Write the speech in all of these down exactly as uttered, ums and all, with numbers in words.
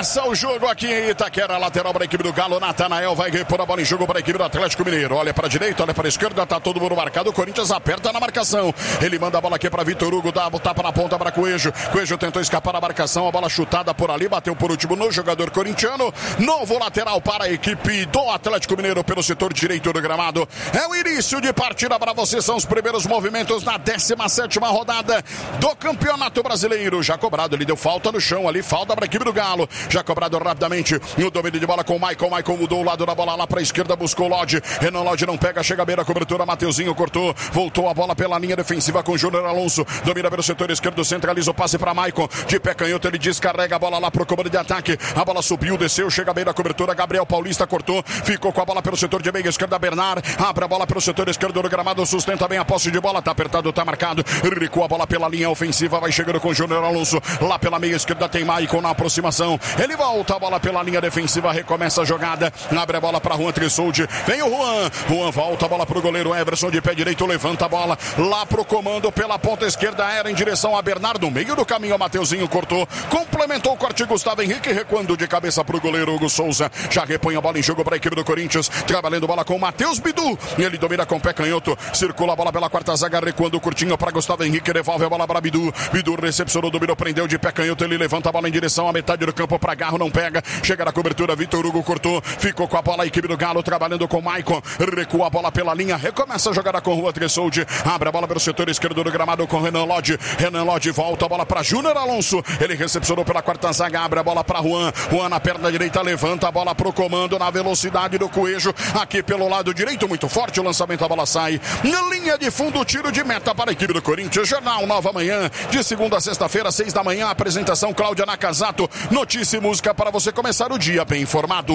Começa o jogo aqui em Itaquera, lateral para a equipe do Galo. Natanael vai repor a bola em jogo para a equipe do Atlético Mineiro. Olha para a direita, olha para a esquerda, tá todo mundo marcado. O Corinthians aperta na marcação. Ele manda a bola aqui para Vitor Hugo, dá o tapa na ponta para Coelho. Coelho tentou escapar da marcação, a bola chutada por ali, bateu por último no jogador corintiano. Novo lateral para a equipe do Atlético Mineiro pelo setor direito do gramado. É o início de partida para você, são os primeiros movimentos na décima sétima rodada do Campeonato Brasileiro. Já cobrado, ele deu falta no chão ali, falta para a equipe do Galo. Já cobrado rapidamente no domínio de bola com o Maicon. Maicon mudou o lado da bola lá para a esquerda, buscou o Lodge. Renan Lodge não pega, chega à beira, cobertura. Mateuzinho cortou, voltou a bola pela linha defensiva com o Júnior Alonso. Domina pelo setor esquerdo, centraliza o passe para Maicon. De pé canhoto, ele descarrega a bola lá para o comando de ataque. A bola subiu, desceu, chega à beira, cobertura. Gabriel Paulista cortou, ficou com a bola pelo setor de meia esquerda. Bernard abre a bola pelo setor esquerdo do gramado, sustenta bem a posse de bola. Tá apertado, tá marcado. Recua a bola pela linha ofensiva, vai chegando com o Júnior Alonso. Lá pela meia esquerda tem Maicon na aproximação. Ele volta a bola pela linha defensiva, recomeça a jogada, abre a bola para Juan Trissoldi, vem o Juan, Juan volta a bola para o goleiro Everson de pé direito, levanta a bola lá para o comando pela ponta esquerda, era em direção a Bernardo, no meio do caminho o Mateuzinho cortou, complementou o corte Gustavo Henrique, recuando de cabeça para o goleiro Hugo Souza, já repõe a bola em jogo para a equipe do Corinthians, trabalhando bola com o Matheus Bidu, ele domina com o pé canhoto, circula a bola pela quarta zaga, recuando curtinho para Gustavo Henrique, devolve a bola para Bidu, Bidu recepcionou, dominou, prendeu de pé canhoto, ele levanta a bola em direção à metade do campo para Garro, não pega, chega na cobertura, Vitor Hugo cortou, ficou com a bola a equipe do Galo, trabalhando com o Maicon, recua a bola pela linha, recomeça a jogada com o Juan Trissoldi, abre a bola pelo setor esquerdo do gramado com Renan Lodge, Renan Lodge volta a bola para Júnior Alonso, ele recepcionou pela quarta zaga, abre a bola para Juan, Juan na perna direita, levanta a bola pro comando, na velocidade do Coelho, aqui pelo lado direito, muito forte o lançamento, a bola sai, na linha de fundo, tiro de meta para a equipe do Corinthians, Jornal Nova Manhã, de segunda a sexta-feira, seis da manhã, apresentação Cláudia Nakazato, notícia e música para você começar o dia bem informado.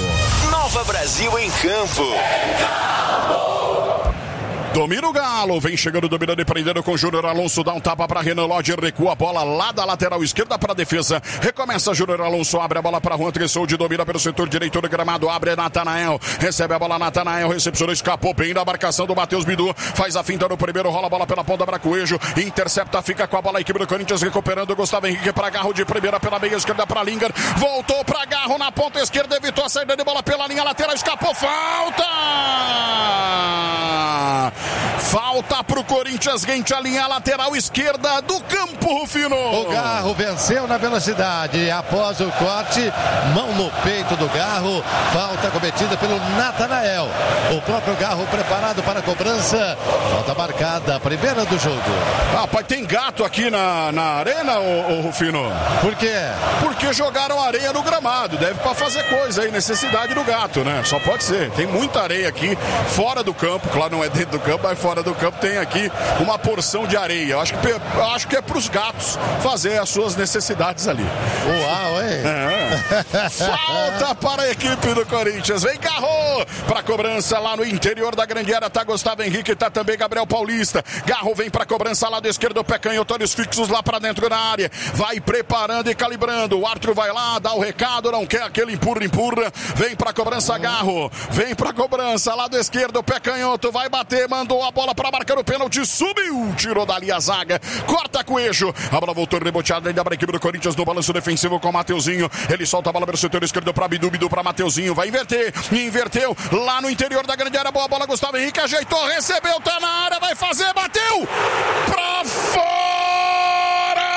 Nova Brasil em campo. Domina o Galo, vem chegando, dominando e prendendo com o Júnior Alonso, dá um tapa para Renan Lodge, recua a bola lá da lateral esquerda para a defesa, recomeça Júnior Alonso, abre a bola para Juan Trissoldi, domina pelo setor direito do gramado, abre Natanael, recebe a bola Natanael, recepcionou, escapou bem da marcação do Matheus Bidu, faz a finta no primeiro, rola a bola pela ponta para Coelho, intercepta, fica com a bola a equipe do Corinthians, recuperando Gustavo Henrique para Garro de primeira pela meia esquerda para Lingard, voltou para Garro na ponta esquerda, evitou a saída de bola pela linha lateral, escapou, falta! Falta pro Corinthians, gente, a linha lateral esquerda do campo, Rufino. O Garro venceu na velocidade, após o corte, mão no peito do Garro, falta cometida pelo Natanael. O próprio Garro preparado para a cobrança, falta marcada, a primeira do jogo. Rapaz, tem gato aqui na, na arena, ô, ô Rufino? Por quê? Porque jogaram areia no gramado, deve para fazer coisa aí, necessidade do gato, né? Só pode ser, tem muita areia aqui, fora do campo, claro, não é dentro do campo, mas fora do campo tem aqui uma porção de areia. Eu acho que, eu acho que é para os gatos fazer as suas necessidades ali. Uau, hein? É. Falta para a equipe do Corinthians. Vem Garro para cobrança lá no interior da grande área. Tá Gustavo Henrique, tá também Gabriel Paulista. Garro vem para cobrança lá do esquerdo, pé canhoto, olhos fixos lá para dentro da área. Vai preparando e calibrando. O árbitro vai lá, dá o recado, não quer aquele empurra, empurra. Vem para cobrança Garro. Vem para cobrança lá do esquerdo, pé canhoto, vai bater, mandou a bola para marcar o pênalti, subiu, tirou dali a zaga, corta Coelho, a bola voltou reboteada ainda para a equipe do Corinthians no balanço defensivo com o Mateuzinho, ele solta a bola pelo setor esquerdo para Bidu, Bidu para Mateuzinho, vai inverter, inverteu, lá no interior da grande área, boa bola, Gustavo Henrique ajeitou, recebeu, tá na área, vai fazer, bateu, pra fora!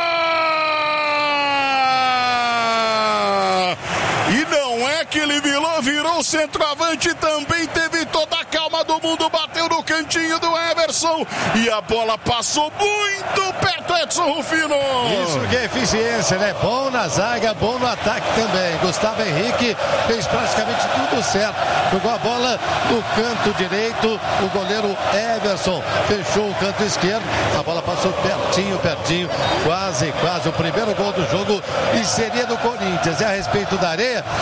E não é que ele virou, virou centroavante, também teve toda a calma do mundo, bateu no cantinho do Everson e a bola passou muito perto, Edson Rufino. Isso que é eficiência, né? Bom na zaga, bom no ataque também. Gustavo Henrique fez praticamente tudo certo. Jogou a bola no canto direito, o goleiro Everson fechou o canto esquerdo, a bola passou pertinho, pertinho, quase, quase o primeiro gol do jogo e seria do Corinthians. E a respeito da areia, isso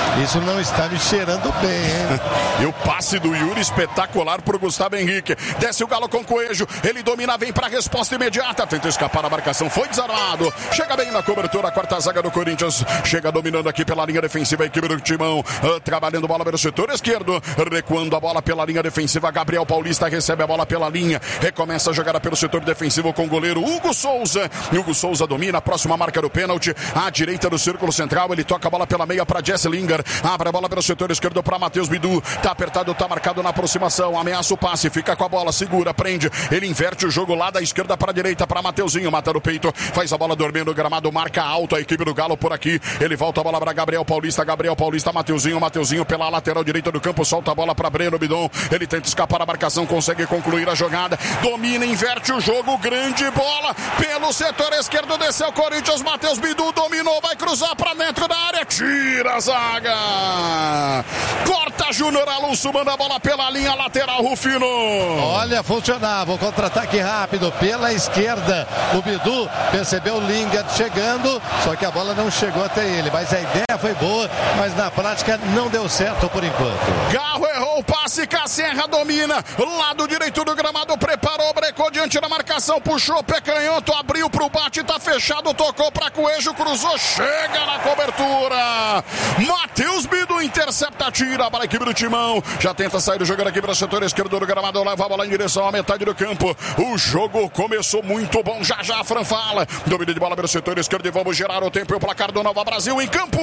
não está me cheirando bem, hein? E o passe do Yuri espetacular pro Gustavo Henrique. Desce o Galo com Coelho. Ele domina, vem pra resposta imediata. Tenta escapar a marcação. Foi desarmado. Chega bem na cobertura. A quarta zaga do Corinthians. Chega dominando aqui pela linha defensiva. A equipe do Timão. Uh, trabalhando bola pelo setor esquerdo. Recuando a bola pela linha defensiva. Gabriel Paulista recebe a bola pela linha. Recomeça a jogada pelo setor defensivo com o goleiro Hugo Souza. Hugo Souza domina. A próxima marca do pênalti. À direita do círculo central. Ele toca a bola pela meia para Jesse Lingard. Abre a bola pelo setor esquerdo para Matheus Bidu. Tá apertado, tá marcado na aproximação. Ameaça o passe. Fica com a bola. Segura, prende. Ele inverte o jogo lá da esquerda para a direita para Mateuzinho. Mata no peito. Faz a bola dormir no gramado. Marca alto a equipe do Galo por aqui. Ele volta a bola para Gabriel Paulista. Gabriel Paulista, Mateuzinho. Mateuzinho pela lateral direita do campo. Solta a bola para Breno Bidon. Ele tenta escapar a marcação. Consegue concluir a jogada. Domina, inverte o jogo. Grande bola pelo setor esquerdo. Desceu o Corinthians. Matheus Bidu dominou. Vai cruzar para dentro da área. Tira a zaga. Corta Júnior Alonso. Manda a bola pela linha lateral. Rufino. Olha, funcionava. O contra-ataque rápido pela esquerda. O Bidu percebeu o Lingard chegando. Só que a bola não chegou até ele. Mas a ideia foi boa. Mas na prática não deu certo por enquanto. Garro errou o passe. Casserra domina. Lado direito do gramado. Preparou. Brecou diante da marcação. Puxou. Pé canhoto. Abriu pro bate. Tá fechado. Tocou pra Coelho. Cruzou. Chega na cobertura. Matheus Bidu intercepta. Tira para a equipe do Timão. Já tenta sair do jogo aqui para o setor esquerdo do gramado. Leva a bola em direção à metade do campo. O jogo começou muito bom. Já já a Fran fala. Domínio de bola pelo setor esquerdo. E vamos gerar o tempo e o placar do Nova Brasil em campo.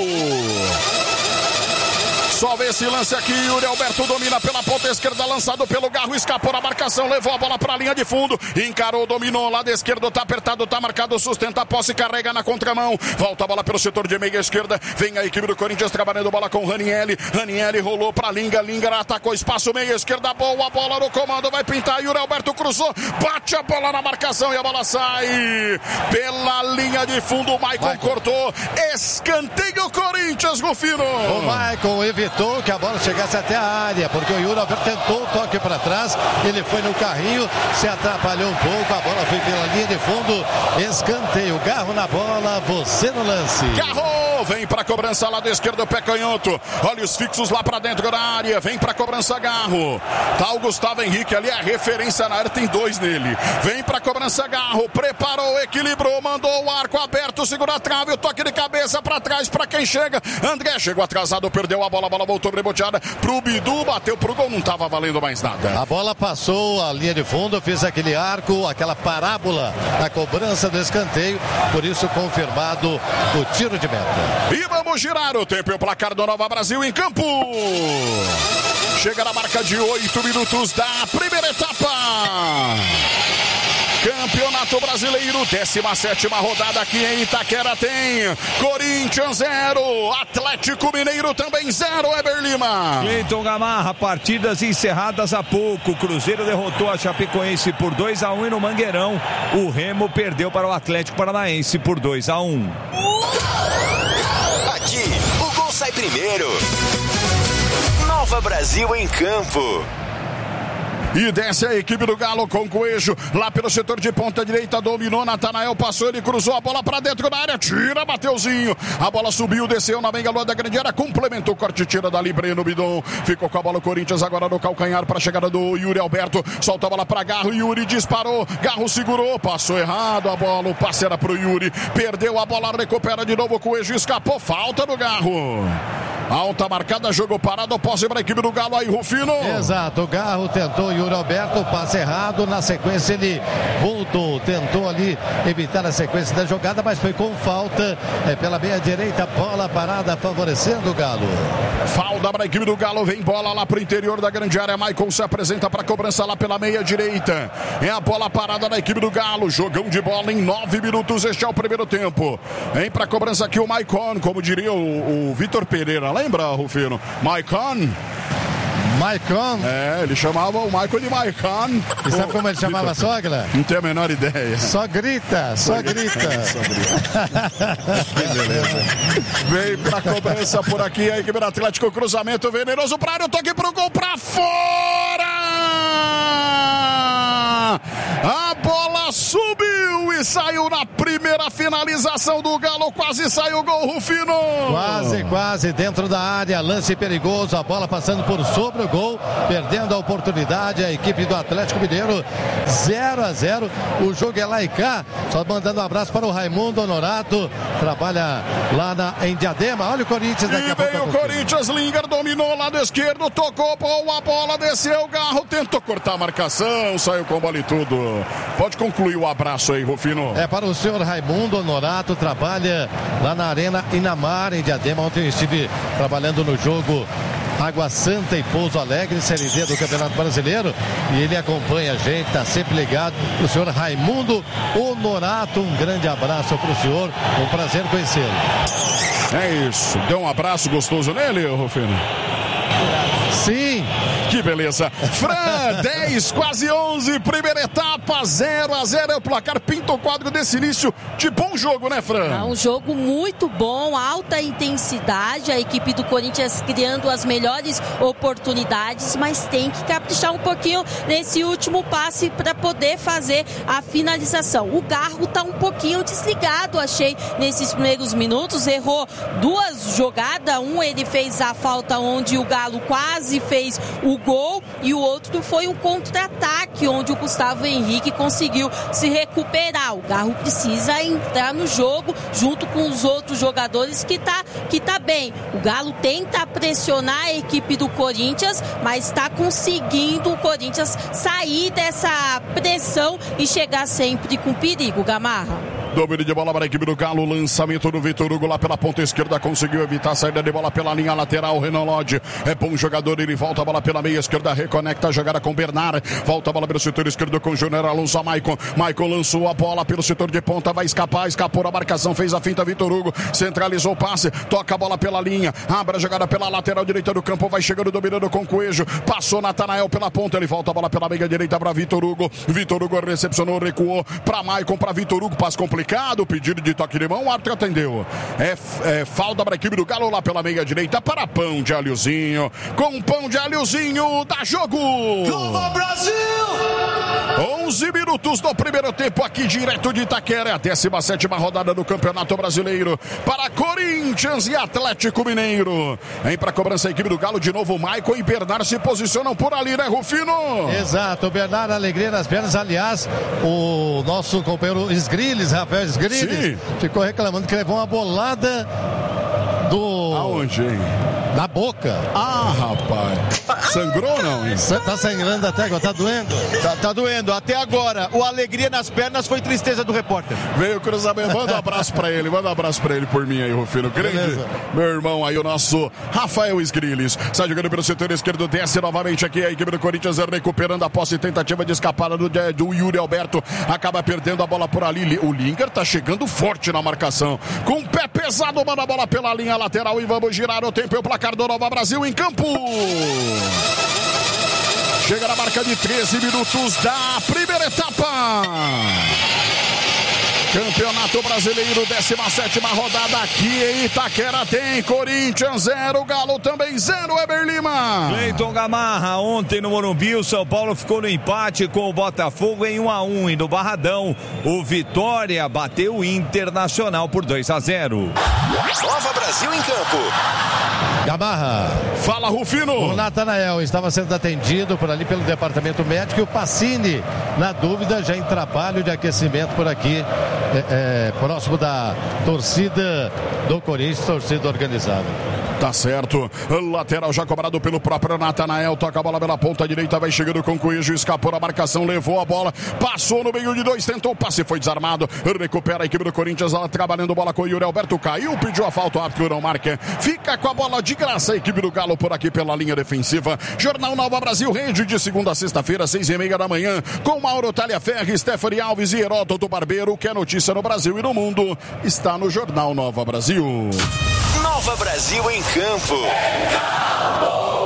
Só vê esse lance aqui. Yuri Alberto domina pela ponta esquerda, lançado pelo Garro, escapou na marcação, levou a bola para a linha de fundo, encarou, dominou, lado esquerdo, tá apertado, tá marcado, sustenta a posse, carrega na contramão, volta a bola pelo setor de meia esquerda, vem a equipe do Corinthians trabalhando bola com Ranieri, Ranieri rolou para Linga, Linga atacou espaço, meia esquerda, boa bola no comando, vai pintar, Yuri Alberto cruzou, bate a bola na marcação e a bola sai pela linha de fundo, o Maicon, Maicon. cortou, escanteio Corinthians, Rufino. O Maicon evitou que a bola chegasse até a área, porque o Yuri Alberto tentou o toque para trás, ele foi no carrinho, se atrapalhou um pouco, a bola foi pela linha de fundo, escanteio, Garro na bola, você no lance. Garro, vem para cobrança lado esquerdo, pé canhoto, olha os fixos lá para dentro da área, vem para cobrança Garro, tá o Gustavo Henrique ali, a referência na área, tem dois nele, vem para cobrança Garro, preparou, equilibrou, mandou o arco aberto, segura a trave, o toque de cabeça para trás, para quem chega, André chegou atrasado, perdeu a bola, a bola voltou reboteada pro Bidu, bateu pro gol, não tava valendo mais nada. A bola passou a linha de fundo, fez aquele arco, aquela parábola na cobrança do escanteio, por isso confirmado o tiro de meta. E vamos girar o tempo e o placar do Nova Brasil em campo. Chega na marca de oito minutos da primeira etapa. Campeonato Brasileiro, décima sétima rodada aqui em Itaquera tem Corinthians zero, Atlético Mineiro também zero, Eber Lima. Cleiton Gamarra, partidas encerradas há pouco, Cruzeiro derrotou a Chapecoense por dois a um e no Mangueirão o Remo perdeu para o Atlético Paranaense por dois a um. Aqui, o gol sai primeiro. Nova Brasil em campo. E desce a equipe do Galo com Coelho, lá pelo setor de ponta direita, dominou, Natanael passou, ele cruzou a bola para dentro da área, tira Mateuzinho, a bola subiu, desceu na meia lua da grande área, complementou o corte, tira dali Breno Bidon, ficou com a bola o Corinthians agora no calcanhar para a chegada do Yuri Alberto, solta a bola para Garro, Yuri disparou, Garro segurou, passou errado a bola, o passe era pro Yuri, perdeu a bola, recupera de novo, Coelho escapou, falta do Garro. Alta marcada, jogo parado, posse para a equipe do Galo aí, Rufino. Exato, o Garro tentou, Yuri Alberto, passe errado, na sequência ele voltou, tentou ali evitar a sequência da jogada, mas foi com falta, é, pela meia direita, bola parada favorecendo o Galo. Falta para a equipe do Galo, vem bola lá para o interior da grande área, Maicon se apresenta para a cobrança lá pela meia direita, é a bola parada da equipe do Galo, jogão de bola em nove minutos, este é o primeiro tempo, vem para a cobrança aqui o Maicon, como diria o, o Vitor Pereira, lembra, Rufino? Maicon. Maicon? É, ele chamava o Maicon de Maicon. E sabe como ele chamava a sogra? Não tenho a menor ideia. Só grita, só, só grita. grita. Só grita. Que beleza. Vem pra cobrança por aqui, a equipe do Atlético, cruzamento venenoso pra área, toque pro gol pra fora! A bola subiu e saiu na primeira finalização do Galo. Quase saiu o gol, Rufino. Quase, quase dentro da área. Lance perigoso. A bola passando por sobre o gol. Perdendo a oportunidade. A equipe do Atlético Mineiro. zero a zero. O jogo é lá e cá. Só mandando um abraço para o Raimundo Honorato. Trabalha lá na, em Diadema. Olha o Corinthians daqui e a pouco. E veio o Corinthians. Linger dominou o lado esquerdo. Tocou a bola. Desceu o Garro. Tentou cortar a marcação. Saiu com bola e tudo. Pode concluir o abraço aí, Rufino. É para o senhor Raimundo Honorato, trabalha lá na Arena Inamar, em Diadema. Ontem eu estive trabalhando no jogo Água Santa e Pouso Alegre, Série D do Campeonato Brasileiro, e ele acompanha a gente, está sempre ligado. O senhor Raimundo Honorato, um grande abraço para o senhor, um prazer conhecê-lo. É isso, deu um abraço gostoso nele, Rufino? Sim. Que beleza. Fran, dez, quase onze, primeira etapa, zero a zero é o placar. Pinta o quadro desse início de bom jogo, né, Fran? É um jogo muito bom, alta intensidade, a equipe do Corinthians criando as melhores oportunidades, mas tem que caprichar um pouquinho nesse último passe para poder fazer a finalização. O Garro está um pouquinho desligado, achei, nesses primeiros minutos, errou duas jogadas, um ele fez a falta onde o Galo quase fez o gol e o outro foi um contra-ataque onde o Gustavo Henrique conseguiu se recuperar. O Garro precisa entrar no jogo junto com os outros jogadores que tá, que tá bem. O Galo tenta pressionar a equipe do Corinthians, mas está conseguindo o Corinthians sair dessa pressão e chegar sempre com perigo, Gamarra. Domínio de bola para a equipe do Galo, lançamento do Vitor Hugo lá pela ponta esquerda, conseguiu evitar a saída de bola pela linha lateral. Renan Lodge é bom jogador, ele volta a bola pela meia esquerda, reconecta a jogada com Bernard, volta a bola pelo setor esquerdo com Júnior Alonso, a Maicon, Maicon lançou a bola pelo setor de ponta, vai escapar, escapou a marcação, fez a finta, Vitor Hugo centralizou o passe, toca a bola pela linha, abre a jogada pela lateral direita do campo, vai chegando dominando com Coelho, passou Natanael pela ponta, ele volta a bola pela meia direita para Vitor Hugo, Vitor Hugo recepcionou, recuou para Maicon, para Vitor Hugo, passe complicado, pedido de toque de mão, o árbitro atendeu. É, é falta para a equipe do Galo lá pela meia direita para Pão de Alhozinho. Com Pão de Alhozinho, dá jogo! Nova Brasil! onze minutos do primeiro tempo aqui direto de Itaquera, a décima sétima rodada do Campeonato Brasileiro para Corinthians e Atlético Mineiro. Vem para a cobrança a equipe do Galo, de novo Maicon e Bernard se posicionam por ali, né, Rufino? Exato, o Bernard, alegria nas pernas. Aliás, o nosso companheiro Sgrilles, Rafael Sgrilles, Sim. ficou reclamando que levou uma bolada do... Aonde, hein? Na boca. Ah, rapaz. Sangrou ou não, hein? Tá sangrando até agora, tá doendo? Tá, tá doendo. Até agora, o alegria nas pernas foi tristeza do repórter. Veio o cruzamento, manda um abraço pra ele, manda um abraço pra ele por mim aí, Rufino. Grande, Beleza. Meu irmão aí, o nosso Rafael Sgrilles. Sai jogando pelo setor esquerdo, desce novamente aqui a equipe do Corinthians recuperando a posse, tentativa de escapada do, do Yuri Alberto. Acaba perdendo a bola por ali. O Linger tá chegando forte na marcação. Com o pé pesado, manda a bola pela linha lateral e vamos girar o tempo e o placar do Nova Brasil em campo. Chega na marca de treze minutos da primeira etapa. Campeonato Brasileiro, décima sétima rodada aqui em Itaquera, tem Corinthians zero, Galo também zero, Eber Lima. Cleiton Gamarra, ontem no Morumbi o São Paulo ficou no empate com o Botafogo em um a um e no Barradão o Vitória bateu o Internacional por dois a zero. Nova Brasil em campo. Gamarra. Fala, Rufino. O Natanael estava sendo atendido por ali pelo departamento médico e o Pacini, na dúvida, já em trabalho de aquecimento por aqui, é, é, próximo da torcida do Corinthians, torcida organizada. Tá certo, lateral já cobrado pelo próprio Natanael, toca a bola pela ponta direita, vai chegando com o Coelho, escapou a marcação, levou a bola, passou no meio de dois, tentou o passe, foi desarmado, recupera a equipe do Corinthians, ela trabalhando bola com o Yuri Alberto, caiu, pediu a falta, o árbitro não marca, fica com a bola de graça a equipe do Galo por aqui pela linha defensiva. Jornal Nova Brasil, rede de segunda a sexta-feira, seis e meia da manhã, com Mauro Talhaferri, Stephanie Alves e Heródoto Barbeiro, que é notícia no Brasil e no mundo, está no Jornal Nova Brasil. Nova Brasil em campo.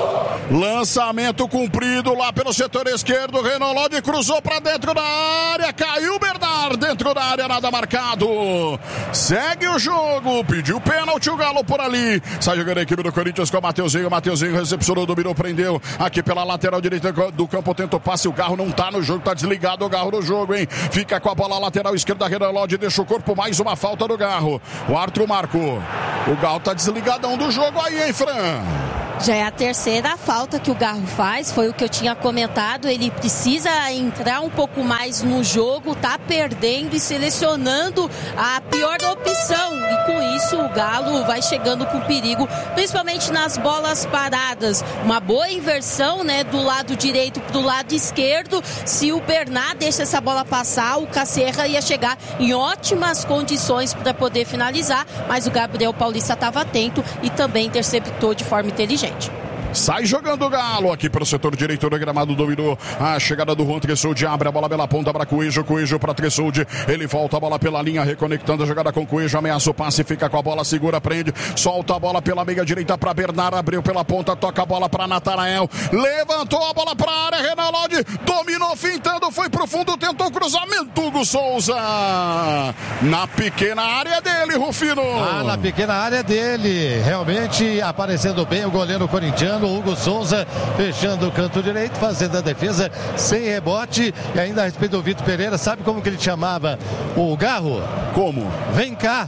Lançamento cumprido lá pelo setor esquerdo. Renan Lodge cruzou para dentro da área. Caiu Bernard dentro da área, nada marcado. Segue o jogo. Pediu pênalti o Galo por ali. Sai jogando a equipe do Corinthians com o Mateuzinho. Mateuzinho recepcionou, dominou, prendeu. Aqui pela lateral direita do campo. Tenta o passe. O Garro não tá no jogo. Tá desligado o Garro no jogo, hein? Fica com a bola lateral esquerda. Renan Lodge deixa o corpo. Mais uma falta do Garro. O árbitro marcou. O Garro tá desligadão do jogo aí, hein, Fran? Já é a terceira falta que o Garro faz, foi o que eu tinha comentado. Ele precisa entrar um pouco mais no jogo, tá perdendo e selecionando a pior opção. E com isso o Galo vai chegando com perigo, principalmente nas bolas paradas. Uma boa inversão, né, do lado direito pro lado esquerdo. Se o Bernard deixa essa bola passar, o Cacerra ia chegar em ótimas condições para poder finalizar, mas o Gabriel Paulista estava atento e também interceptou de forma inteligente. Sai jogando o Galo aqui pelo setor direito do gramado, dominou a chegada do Juan Tressoldi, abre a bola pela ponta para Coelho, Coelho para Tressoldi, ele volta a bola pela linha, reconectando a jogada com Coelho, ameaça o passe, fica com a bola, segura, prende, solta a bola pela meia direita para Bernard, abriu pela ponta, toca a bola para Natanael, levantou a bola para a área, Renan Lodge, dominou, fintando, foi pro fundo, tentou cruzamento, Hugo Souza, na pequena área dele, Rufino. Ah, na pequena área dele, realmente aparecendo bem o goleiro corintiano, Hugo Souza, fechando o canto direito, fazendo a defesa sem rebote. E ainda a respeito do Vitor Pereira, sabe como que ele chamava o Garro? Como? Vem cá.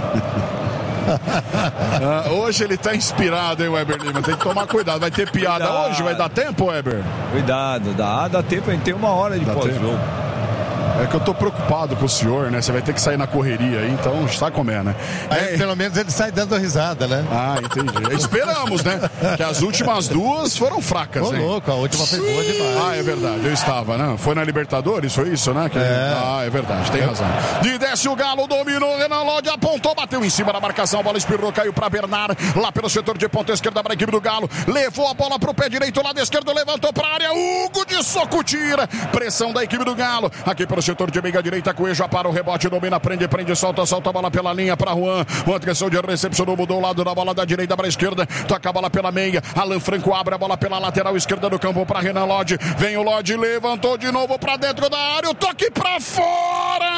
ah, hoje ele tá inspirado, hein, Weber Lima? Tem que tomar cuidado, vai ter piada cuidado. Hoje, vai dar tempo, Weber? Cuidado, dá, dá tempo, a gente tem uma hora de pós-jogo. É que eu tô preocupado com o senhor, né? Você vai ter que sair na correria aí, então sabe como é, né? Aí, é... pelo menos ele sai dando risada, né? Ah, entendi. Esperamos, né? Que as últimas duas foram fracas, Ô, hein? louco, a última foi boa demais. Ah, é verdade, eu estava, né? Foi na Libertadores, foi isso, né? Que... É. Ah, é verdade, tem razão. De desce o Galo, dominou, Renan Lodge apontou, bateu em cima da marcação, a bola espirrou, caiu pra Bernard, lá pelo setor de ponta esquerda para a equipe do Galo, levou a bola pro pé direito, lado esquerdo, levantou pra área, Hugo de soco tira, pressão da equipe do Galo, aqui pelo setor de meia direita, Coelho para o rebote, domina, prende, prende, solta, solta a bola pela linha para Juan. Juan Tressoldi recepcionou, mudou o lado da bola da direita para a esquerda, toca a bola pela meia. Alan Franco abre a bola pela lateral esquerda do campo para Renan Lodge. Vem o Lodge, levantou de novo para dentro da área, o toque para fora!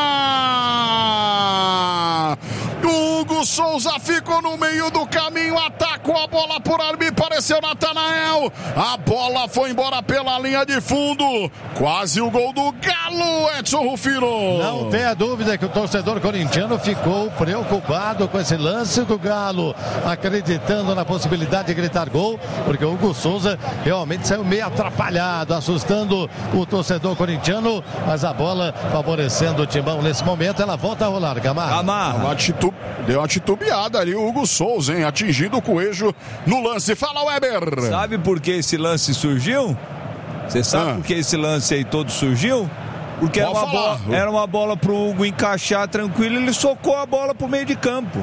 Hugo Souza ficou no meio do caminho, atacou a bola por ali, pareceu Natanael. A bola foi embora pela linha de fundo. Quase o gol do Galo, Edson Rufino. Não tenha dúvida que o torcedor corintiano ficou preocupado com esse lance do Galo, acreditando na possibilidade de gritar gol, porque o Hugo Souza realmente saiu meio atrapalhado, assustando o torcedor corintiano, mas a bola favorecendo o Timão nesse momento, ela volta a rolar. Gamarra. Gamarra. Atitu... Deu uma titubeada ali o Hugo Souza, hein? Atingindo o Coelho no lance. Fala, Weber. Sabe por que esse lance surgiu? Você sabe ah. por que esse lance aí todo surgiu? Porque era uma, bola, era uma bola pro Hugo encaixar tranquilo, ele socou a bola pro meio de campo.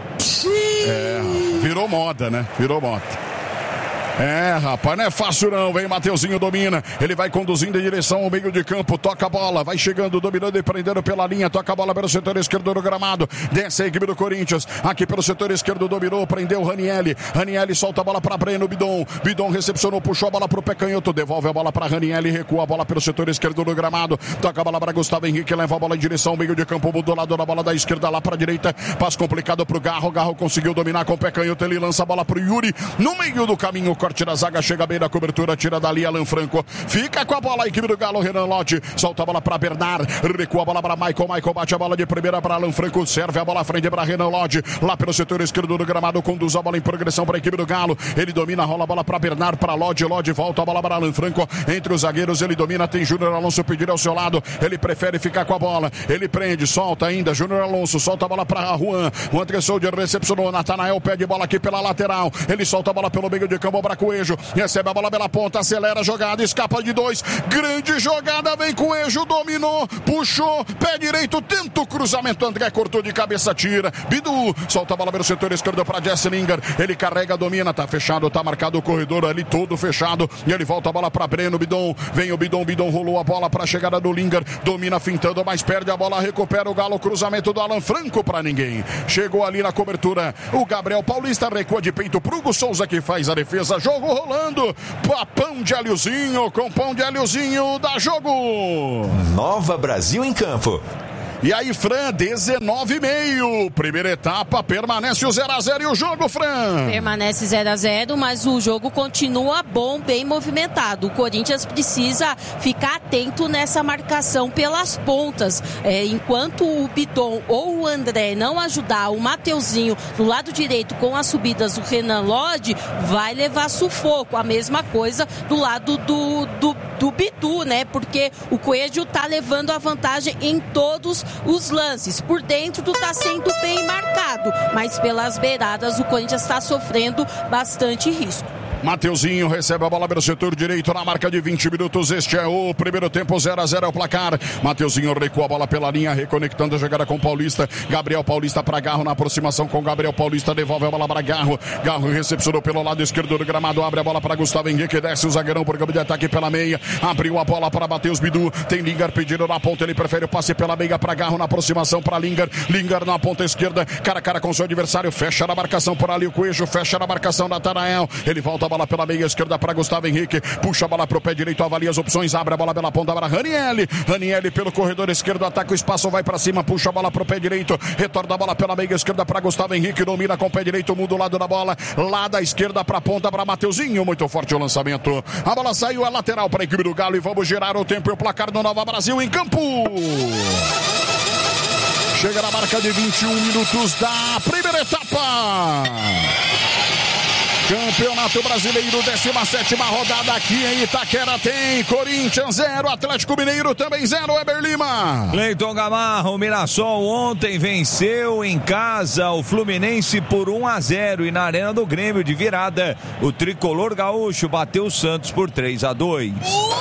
É, virou moda, né? Virou moda. É, rapaz, não é fácil não, vem Mateuzinho, domina, ele vai conduzindo em direção ao meio de campo, toca a bola, vai chegando, dominando e prendendo pela linha, toca a bola pelo setor esquerdo do gramado, desce a equipe do Corinthians, aqui pelo setor esquerdo dominou, prendeu o Ranielli, Ranielli solta a bola para Breno, Bidon, Bidon recepcionou, puxou a bola pro pé canhoto, devolve a bola para Ranielli, recua a bola pelo setor esquerdo do gramado, toca a bola para Gustavo Henrique, leva a bola em direção ao meio de campo, do lado da bola da esquerda lá para a direita, passe complicado pro Garro, Garro conseguiu dominar com o pé canhoto, ele lança a bola pro Yuri, no meio do caminho, corte da zaga, chega bem na cobertura, tira dali Alan Franco, fica com a bola a equipe do Galo, Renan Lodge, solta a bola para Bernard, recua a bola para Michael, Michael bate a bola de primeira para Alan Franco, serve a bola à frente para Renan Lodge, lá pelo setor esquerdo do gramado, conduz a bola em progressão para a equipe do Galo, ele domina, rola a bola para Bernard, para Lodge, Lodge volta a bola para Alan Franco, entre os zagueiros ele domina, tem Júnior Alonso pedindo ao seu lado, ele prefere ficar com a bola, ele prende, solta ainda, Júnior Alonso, solta a bola para Juan, Juan Tressoldi recepcionou, Natanael pede bola aqui pela lateral, ele solta a bola pelo meio de campo para Coelho, recebe a bola pela ponta, acelera a jogada, escapa de dois, grande jogada, vem Coelho, dominou, puxou, pé direito, tenta o cruzamento, André cortou de cabeça, tira, Bidu, solta a bola pelo setor esquerdo para Jesse Lingard, ele carrega, domina, tá fechado, tá marcado o corredor ali, todo fechado, e ele volta a bola para Breno, Bidon, vem o Bidon, Bidon rolou a bola para a chegada do Lingard, domina fintando, mas perde a bola, recupera o Galo, cruzamento do Alan Franco para ninguém, chegou ali na cobertura, o Gabriel Paulista recua de peito pro Hugo Souza que faz a defesa, jogo rolando. Pão de alhozinho com pão de alhozinho, dá jogo. Nova Brasil em campo. E aí, Fran, dezenove e meio. Primeira etapa, permanece o zero a zero. E o jogo, Fran? Permanece zero a zero, mas o jogo continua bom, bem movimentado. O Corinthians precisa ficar atento nessa marcação pelas pontas. É, enquanto o Bidon ou o André não ajudar o Mateuzinho do lado direito com as subidas do Renan Lodge, vai levar sufoco. A mesma coisa do lado do, do, do Bidu, né? Porque o Coelho tá levando a vantagem em todos os lances. Por dentro tá sendo bem marcado, mas pelas beiradas o Corinthians está sofrendo bastante risco. Mateuzinho recebe a bola pelo setor direito na marca de vinte minutos. Este é o primeiro tempo, zero a zero é o placar. Mateuzinho recua a bola pela linha, reconectando a jogada com Paulista. Gabriel Paulista para Garro na aproximação com Gabriel Paulista. Devolve a bola para Garro. Garro recepcionou pelo lado esquerdo do gramado. Abre a bola para Gustavo Henrique. Desce o zagueirão por campo de ataque pela meia. Abriu a bola para Matheus Bidu. Tem Lingard pedindo na ponta. Ele prefere o passe pela meia para Garro na aproximação para Lingard. Lingard na ponta esquerda. Cara a cara com seu adversário. Fecha na marcação por ali o Coelho. Fecha na marcação da Natanael. Ele volta a bola pela meia esquerda para Gustavo Henrique, puxa a bola pro pé direito, avalia as opções, abre a bola pela ponta para Ranieri, Ranieri pelo corredor esquerdo, ataca o espaço, vai para cima, puxa a bola pro pé direito, retorna a bola pela meia esquerda para Gustavo Henrique, domina com o pé direito, muda o lado da bola, lá da esquerda para a ponta para Mateuzinho, muito forte o lançamento, a bola saiu, a lateral para a equipe do Galo e vamos girar o tempo e o placar do Nova Brasil em campo. Chega na marca de vinte e um minutos da primeira etapa. Campeonato Brasileiro, décima sétima rodada aqui em Itaquera. Tem Corinthians zero, Atlético Mineiro também zero, Weber Lima. Cleiton Gamarro, o Mirassol ontem venceu em casa o Fluminense por um a zero e na Arena do Grêmio de virada, o tricolor gaúcho bateu o Santos por três a dois.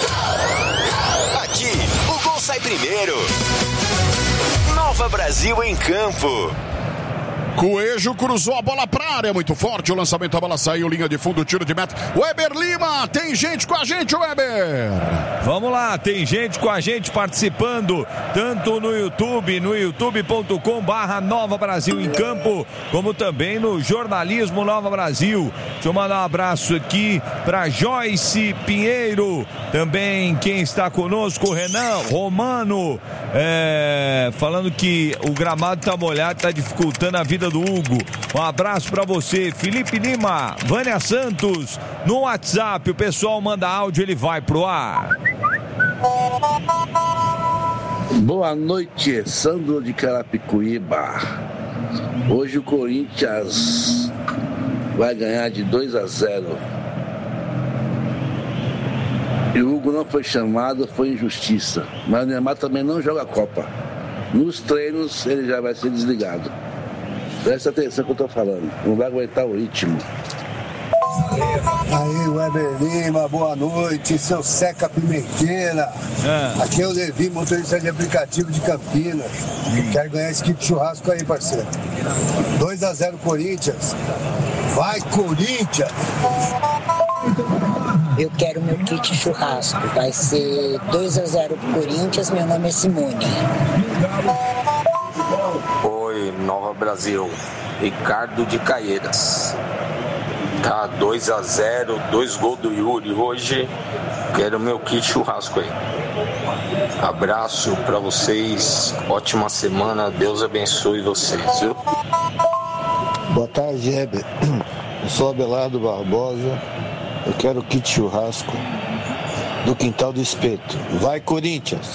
Aqui, o gol sai primeiro. Nova Brasil em campo. Coelho cruzou a bola pra área, muito forte o lançamento, a bola saiu, linha de fundo, tiro de meta. Weber Lima, tem gente com a gente, Weber. Vamos lá, tem gente com a gente participando, tanto no YouTube, no youtube ponto com barra Nova Brasil em Campo, como também no Jornalismo Nova Brasil. Deixa eu mandar um abraço aqui pra Joyce Pinheiro, também quem está conosco, Renan Romano, é, falando que o gramado tá molhado, tá dificultando a vida do Hugo. Um abraço pra você, Felipe Lima, Vânia Santos, no WhatsApp, o pessoal manda áudio, ele vai pro ar. Boa noite, Sandro de Carapicuíba. Hoje o Corinthians vai ganhar de dois a zero. E o Hugo não foi chamado, foi injustiça. Mas o Neymar também não joga a Copa. Nos treinos ele já vai ser desligado. Presta atenção que eu tô falando. Não vai aguentar o ritmo. Aí, Weber Lima, boa noite, seu Seca Pimenteira. É. Aqui é o Levi, motorista de aplicativo de Campinas. Hum. Quero ganhar esse kit de churrasco aí, parceiro. dois a zero Corinthians. Vai, Corinthians! Eu quero meu kit churrasco. Vai ser dois a zero Corinthians. Meu nome é Simone. Oi, Nova Brasil. Ricardo de Caieiras. Tá dois a zero, dois gols do Yuri hoje. Quero meu kit churrasco aí. Abraço pra vocês. Ótima semana. Deus abençoe vocês, viu? Boa tarde, Heber. Eu sou Abelardo Barbosa. Eu quero kit churrasco do Quintal do Espeto. Vai, Corinthians!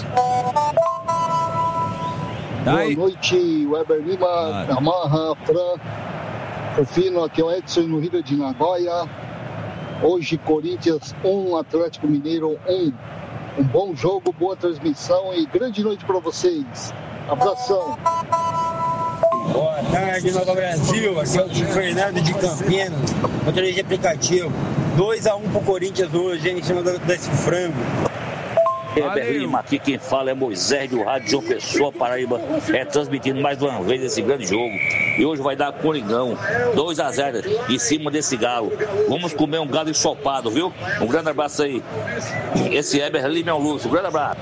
Boa noite, Weber Lima, Gamarra, Fran, Confino, aqui é o Edson no Rio de Nagoya. Hoje, Corinthians um, Atlético Mineiro um. Um bom jogo, boa transmissão e grande noite para vocês. Abração. Boa tarde, Nova Brasil. Aqui é o Fernando de Campinas, motorista de aplicativo. dois a um pro Corinthians hoje, hein, em cima desse frango. Weber Lima, aqui quem fala é Moisés do Rádio João Pessoa, Paraíba, é transmitindo mais uma vez esse grande jogo. E hoje vai dar Coringão, dois a zero em cima desse galo. Vamos comer um galo ensopado, viu? Um grande abraço aí. Esse Weber Lima é um luxo, um grande abraço.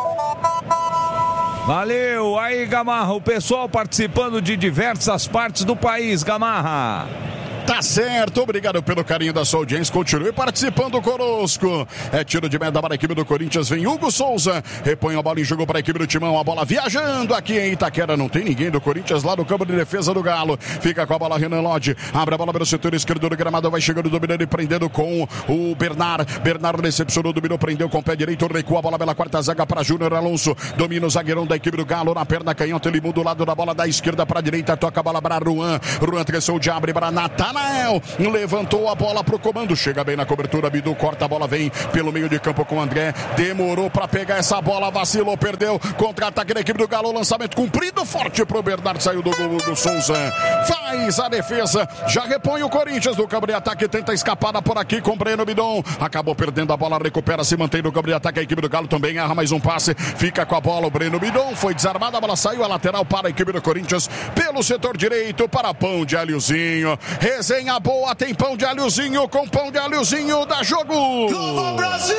Valeu, aí Gamarra, o pessoal participando de diversas partes do país, Gamarra. Tá certo, obrigado pelo carinho da sua audiência. Continue participando conosco. É tiro de meta para a equipe do Corinthians. Vem Hugo Souza, repõe a bola em jogo para a equipe do Timão. A bola viajando aqui em Itaquera. Não tem ninguém do Corinthians lá no campo de defesa do Galo. Fica com a bola Renan Lodge. Abre a bola pelo setor esquerdo do gramado. Vai chegando, dominando e prendendo com o Bernard. Bernard recepcionou, dominou, prendeu com o pé direito. Recua a bola pela quarta zaga para Júnior Alonso. Domina o zagueirão da equipe do Galo na perna canhota. Ele muda o lado da bola da esquerda para a direita. Toca a bola para Ruan. Ruan cresceu de abre para Natanael. Levantou a bola para o comando. Chega bem na cobertura. Bidu corta a bola. Vem pelo meio de campo com o André. Demorou para pegar essa bola. Vacilou, perdeu. Contra-ataque da equipe do Galo. Lançamento cumprido. Forte pro Bernardo. Saiu do gol do Souza. Faz a defesa. Já repõe o Corinthians no campo de ataque. Tenta escapada por aqui com Breno Bidon. Acabou perdendo a bola. Recupera. Se mantém no campo de ataque. A equipe do Galo também erra mais um passe. Fica com a bola o Breno Bidon. Foi desarmada. A bola saiu a lateral para a equipe do Corinthians. Pelo setor direito para pão de alhozinho. Resenha boa. Tem pão de alhozinho com pão de alhozinho. Dá jogo. Novo Brasil!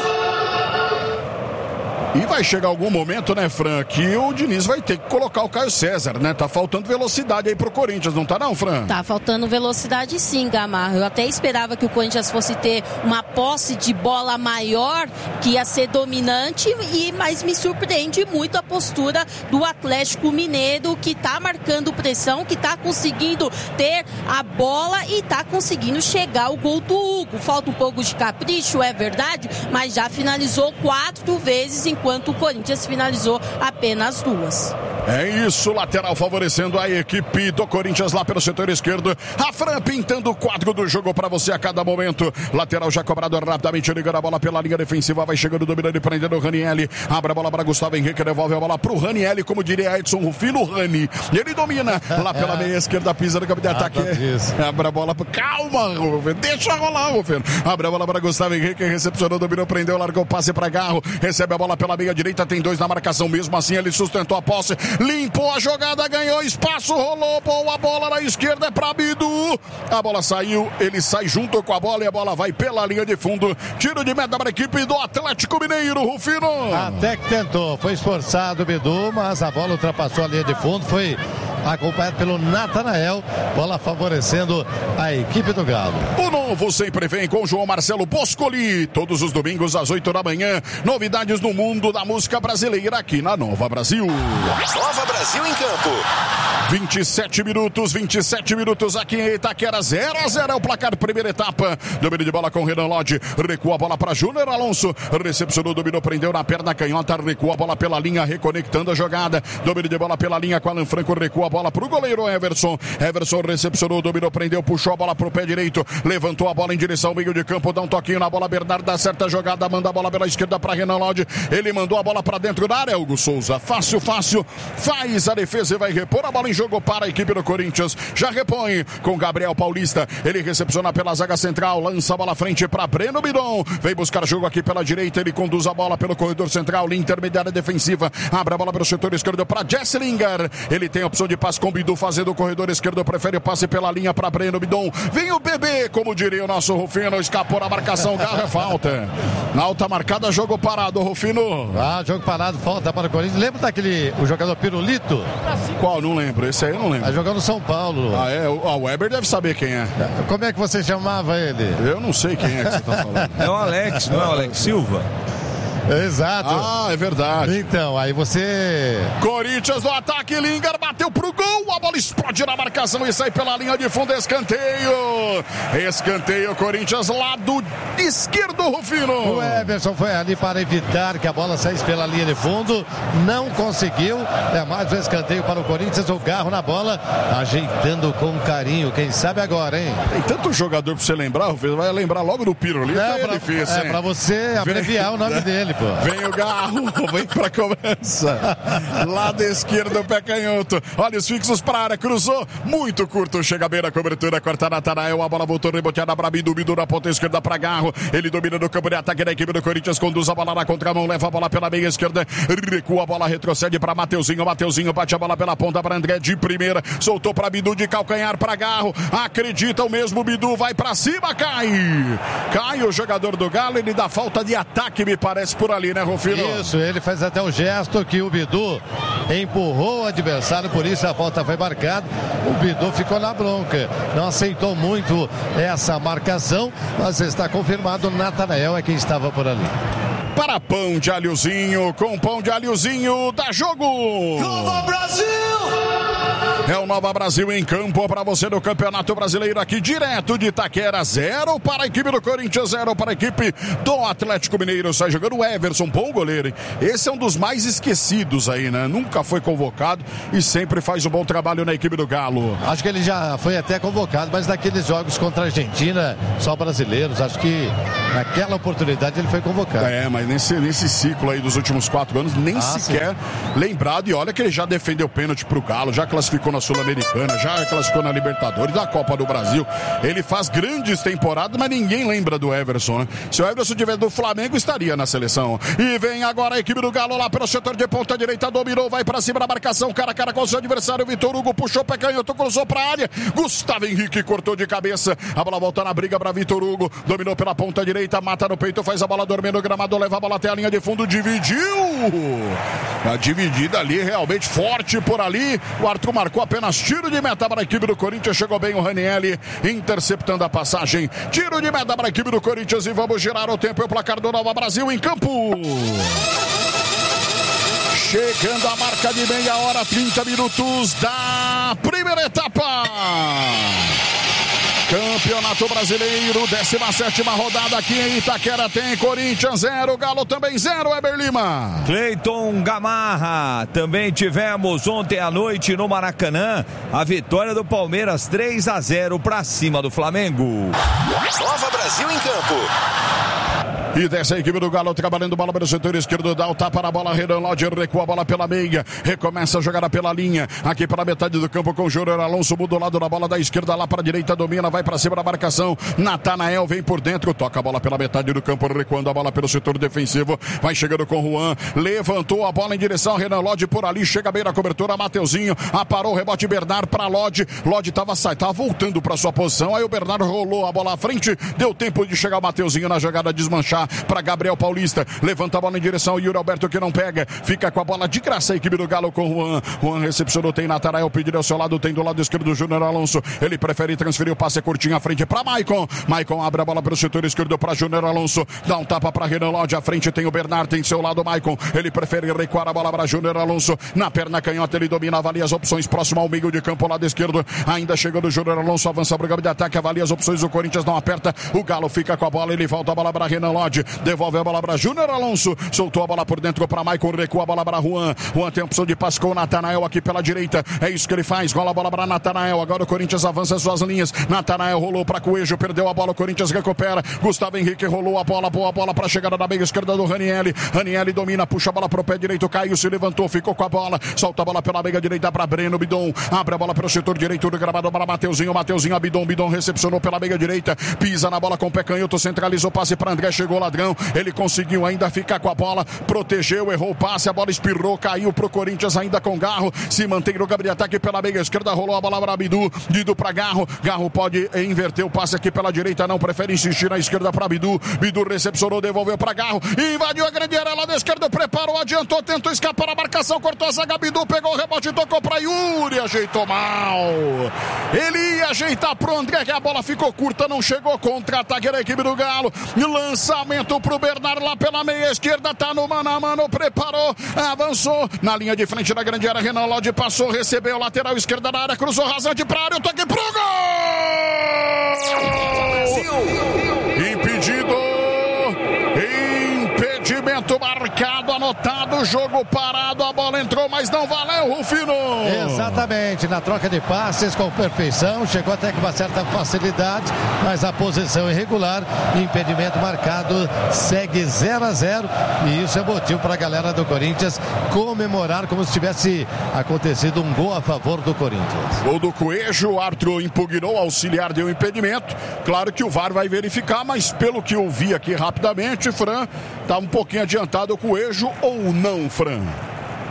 E vai chegar algum momento, né, Fran, que o Diniz vai ter que colocar o Caio César, né? Tá faltando velocidade aí pro Corinthians, não tá não, Fran? Tá faltando velocidade sim, Gamarra. Eu até esperava que o Corinthians fosse ter uma posse de bola maior, que ia ser dominante, e, mas me surpreende muito a postura do Atlético Mineiro, que tá marcando pressão, que tá conseguindo ter a bola e tá conseguindo chegar ao gol do Hugo. Falta um pouco de capricho, é verdade, mas já finalizou quatro vezes em enquanto o Corinthians finalizou apenas duas. É isso, lateral favorecendo a equipe do Corinthians lá pelo setor esquerdo. A Fran pintando o quadro do jogo para você a cada momento. Lateral já cobrado rapidamente, ligando a bola pela linha defensiva. Vai chegando, dominando e prendendo o Ranielli. Abre a bola para Gustavo Henrique, devolve a bola para o Ranielli, como diria Edson Rufino, Rani. Ele domina lá pela meia esquerda, pisa no campo de ataque. Ah, abre a bola, calma, Rufino, deixa rolar, Rufino. Abre a bola para Gustavo Henrique, recepcionou, dominou, prendeu, largou o passe para Garro. Recebe a bola pela meia direita, tem dois na marcação, mesmo assim ele sustentou a posse, limpou a jogada, ganhou espaço, rolou, boa bola na esquerda, é pra Bidu, a bola saiu, ele sai junto com a bola e a bola vai pela linha de fundo, tiro de meta para a equipe do Atlético Mineiro, Rufino. Até que tentou, foi esforçado o Bidu, mas a bola ultrapassou a linha de fundo, foi acompanhado pelo Natanael, bola favorecendo a equipe do Galo. O novo sempre vem com João Marcelo Boscoli, todos os domingos às oito da manhã, novidades no mundo da música brasileira aqui na Nova Brasil. Nova Brasil em campo. vinte e sete minutos, vinte e sete minutos aqui em Itaquera, zero a zero é o placar, primeira etapa. Domínio de bola com Renan Lodge, recua a bola para Júnior Alonso, recepcionou, dominou, prendeu na perna canhota, recua a bola pela linha, reconectando a jogada. Domínio de bola pela linha com Alan Franco, recua a bola para o goleiro Everson. Everson recepcionou, dominou, prendeu, puxou a bola para o pé direito, levantou a bola em direção ao meio de campo, dá um toquinho na bola, Bernardo dá certa jogada, manda a bola pela esquerda para Renan Lodge, ele mandou a bola para dentro da área, Hugo Souza, fácil, fácil, faz a defesa e vai repor a bola em jogo para a equipe do Corinthians, já repõe com Gabriel Paulista, ele recepciona pela zaga central, lança a bola à frente para Breno Bidon, vem buscar jogo aqui pela direita, ele conduz a bola pelo corredor central, linha intermediária defensiva, abre a bola pelo setor esquerdo para Jesslinger, ele tem a opção de passe com Bidu fazendo o corredor esquerdo, prefere o passe pela linha para Breno Bidon, vem o bebê, como diria o nosso Rufino, escapou na marcação, garra, falta, na alta marcada, jogo parado, Rufino. Ah, jogo parado, falta para o Corinthians, lembra daquele, o jogador Pirulito? Qual? Não lembro, esse aí eu não lembro. Tá jogando no São Paulo. Ah, é? O Weber deve saber quem é. Como é que você chamava ele? Eu não sei quem é que você tá falando. É o Alex, não é o Alex Silva? Exato. Ah, é verdade. Então, aí você... Corinthians no ataque, Lingard bateu pro gol, a bola explode na marcação e sai pela linha de fundo, escanteio. Escanteio, Corinthians, lado esquerdo, Rufino. O Everson foi ali para evitar que a bola saísse pela linha de fundo, não conseguiu, é mais um escanteio para o Corinthians, o Garro na bola, ajeitando com carinho, quem sabe agora, hein? Tem tanto jogador pra você lembrar, Rufino, vai lembrar logo do Pirulito, é, é pra, difícil, é, hein? pra você abreviar Vem... o nome dele. Pô. Vem o Garro, vem pra cobrança. Lado esquerdo, pé canhoto. Olha os fixos pra área, cruzou. Muito curto, chega bem na cobertura. Corta Natanael, a bola voltou reboteada pra Bidu. Bidu na ponta esquerda pra Garro. Ele domina no campo de ataque da equipe do Corinthians. Conduz a bola na contramão, leva a bola pela meia esquerda. Recua a bola, retrocede pra Mateuzinho. Mateuzinho bate a bola pela ponta pra André de primeira. Soltou pra Bidu de calcanhar pra Garro. Acredita o mesmo Bidu, vai pra cima, cai. Cai o jogador do Galo. Ele dá falta de ataque, me parece, por ali, né, Rufino? Isso, ele faz até o gesto que o Bidu empurrou o adversário, por isso a falta foi marcada. O Bidu ficou na bronca, não aceitou muito essa marcação, mas está confirmado, Natanael é quem estava por ali. Para pão de alhozinho, com pão de alhozinho, dá jogo! Nova Brasil! É o Nova Brasil em campo para você do Campeonato Brasileiro aqui, direto de Itaquera. Zero para a equipe do Corinthians, zero para a equipe do Atlético Mineiro. Sai jogando o Everson, bom goleiro, hein? Esse é um dos mais esquecidos aí, né? Nunca foi convocado e sempre faz um bom trabalho na equipe do Galo. Acho que ele já foi até convocado, mas naqueles jogos contra a Argentina, só brasileiros, acho que naquela oportunidade ele foi convocado. É, mas nesse, nesse ciclo aí dos últimos quatro anos, nem ah, sequer sim. lembrado. E olha que ele já defendeu pênalti pro Galo, já classificou na Sul-Americana, já classificou na Libertadores, da Copa do Brasil. Ele faz grandes temporadas, mas ninguém lembra do Everson, né? Se o Everson tivesse do Flamengo, estaria na seleção. E vem agora a equipe do Galo lá pelo setor de ponta direita, dominou, vai pra cima da marcação, cara a cara com o seu adversário. Vitor Hugo puxou, pé canhoto, cruzou pra área. Gustavo Henrique cortou de cabeça. A bola volta na briga pra Vitor Hugo, dominou pela ponta direita, mata no peito, faz a bola dormir no gramado, leva a bola até a linha de fundo, dividiu. A dividida ali, realmente forte por ali. O Arthur marcou apenas tiro de meta para a equipe do Corinthians. Chegou bem o Ranieri, interceptando a passagem. Tiro de meta para a equipe do Corinthians e vamos girar o tempo e o placar do Nova Brasil em campo. Chegando a marca de meia hora, trinta minutos da primeira etapa. Campeonato Brasileiro, décima sétima rodada aqui em Itaquera, tem Corinthians zero, Galo também zero, Weber Lima. Cleiton Gamarra, também tivemos ontem à noite no Maracanã, a vitória do Palmeiras três a zero para cima do Flamengo. Nova Brasil em campo. E desce a equipe do Galo, trabalhando bola pelo setor esquerdo, dá o tapa na bola, Renan Lodge recua a bola pela meia, recomeça a jogada pela linha, aqui pela metade do campo com o Júnior Alonso, muda o lado da bola da esquerda lá para a direita, domina, vai para cima da marcação, Natanael vem por dentro, toca a bola pela metade do campo, recuando a bola pelo setor defensivo, vai chegando com o Juan, levantou a bola em direção ao Renan Lodge por ali, chega bem na cobertura, Mateuzinho, aparou o rebote Bernard para Lodge, Lodge estava tava voltando para sua posição, aí o Bernardo rolou a bola à frente, deu tempo de chegar o Mateuzinho na jogada, desmanchar para Gabriel Paulista, levanta a bola em direção ao Yuri Alberto que não pega, fica com a bola de graça a equipe do Galo com o Juan, Juan recepcionou, tem Natanael, pedido ao seu lado, tem do lado esquerdo o Júnior Alonso, ele prefere transferir o passe curtinho à frente para Maicon, Maicon abre a bola pelo setor esquerdo para Júnior Alonso, dá um tapa para Renan Lodge, à frente tem o Bernard, tem seu lado Maicon, ele prefere recuar a bola para Júnior Alonso, na perna canhota ele domina, avalia as opções, próximo ao meio de campo, lado esquerdo, ainda chegando o Júnior Alonso, avança para o campo de ataque, avalia as opções, o Corinthians não aperta, o Galo fica com a bola, ele volta a bola para Renan Lodge, devolve a bola para Júnior Alonso, soltou a bola por dentro para Maicon, recua a bola para Juan, Juan tem a opção de passe com o Natanael aqui pela direita, é isso que ele faz, rola a bola para Natanael, agora o Corinthians avança as suas linhas, Natanael rolou para Coelho, perdeu a bola, o Corinthians recupera, Gustavo Henrique rolou a bola, boa bola para a chegada da meia esquerda do Ranieri, Ranieri domina, puxa a bola para o pé direito, caiu, se levantou, ficou com a bola, solta a bola pela meia direita para Breno Bidon, abre a bola pelo setor direito do gramado para Mateuzinho, Mateuzinho, Bidon, Bidon recepcionou pela meia direita, pisa na bola com o pé canhoto, centralizou o passe para André, chegou o Ladrão, ele conseguiu ainda ficar com a bola, protegeu, errou o passe, a bola espirrou, caiu pro Corinthians ainda com Garro, se mantém no campo de ataque pela meia esquerda, rolou a bola para Bidu, Bidu para Garro, Garro pode inverter o passe aqui pela direita, não, prefere insistir na esquerda para Bidu, Bidu recepcionou, devolveu para Garro, invadiu a grande área lá da esquerda, preparou, adiantou, tentou escapar a marcação, cortou a zaga, Bidu pegou o rebote, tocou para Yuri, ajeitou mal, ele ia ajeitar pro André, que a bola ficou curta, não chegou, contra-ataque da equipe do Galo, lançamento pro Bernardo lá pela meia esquerda, tá no mano a mano, preparou, avançou, na linha de frente da grande área, Renan Lodge passou, recebeu, lateral esquerda da área, cruzou rasante pra área, o toque pro gol! Impedido! Impedimento marcado, anotado, jogo parado, a bola entrou, mas não valeu, Rufino! Exatamente, na troca de passes com perfeição, chegou até com uma certa facilidade, mas a posição irregular, impedimento marcado, segue zero a zero, e isso é motivo para a galera do Corinthians comemorar como se tivesse acontecido um gol a favor do Corinthians. Gol do Coelho, o árbitro impugnou, auxiliar deu impedimento, claro que o V A R vai verificar, mas pelo que eu vi aqui rapidamente, Fran, tá um pouquinho adiantado o Coelho ou não, Fran?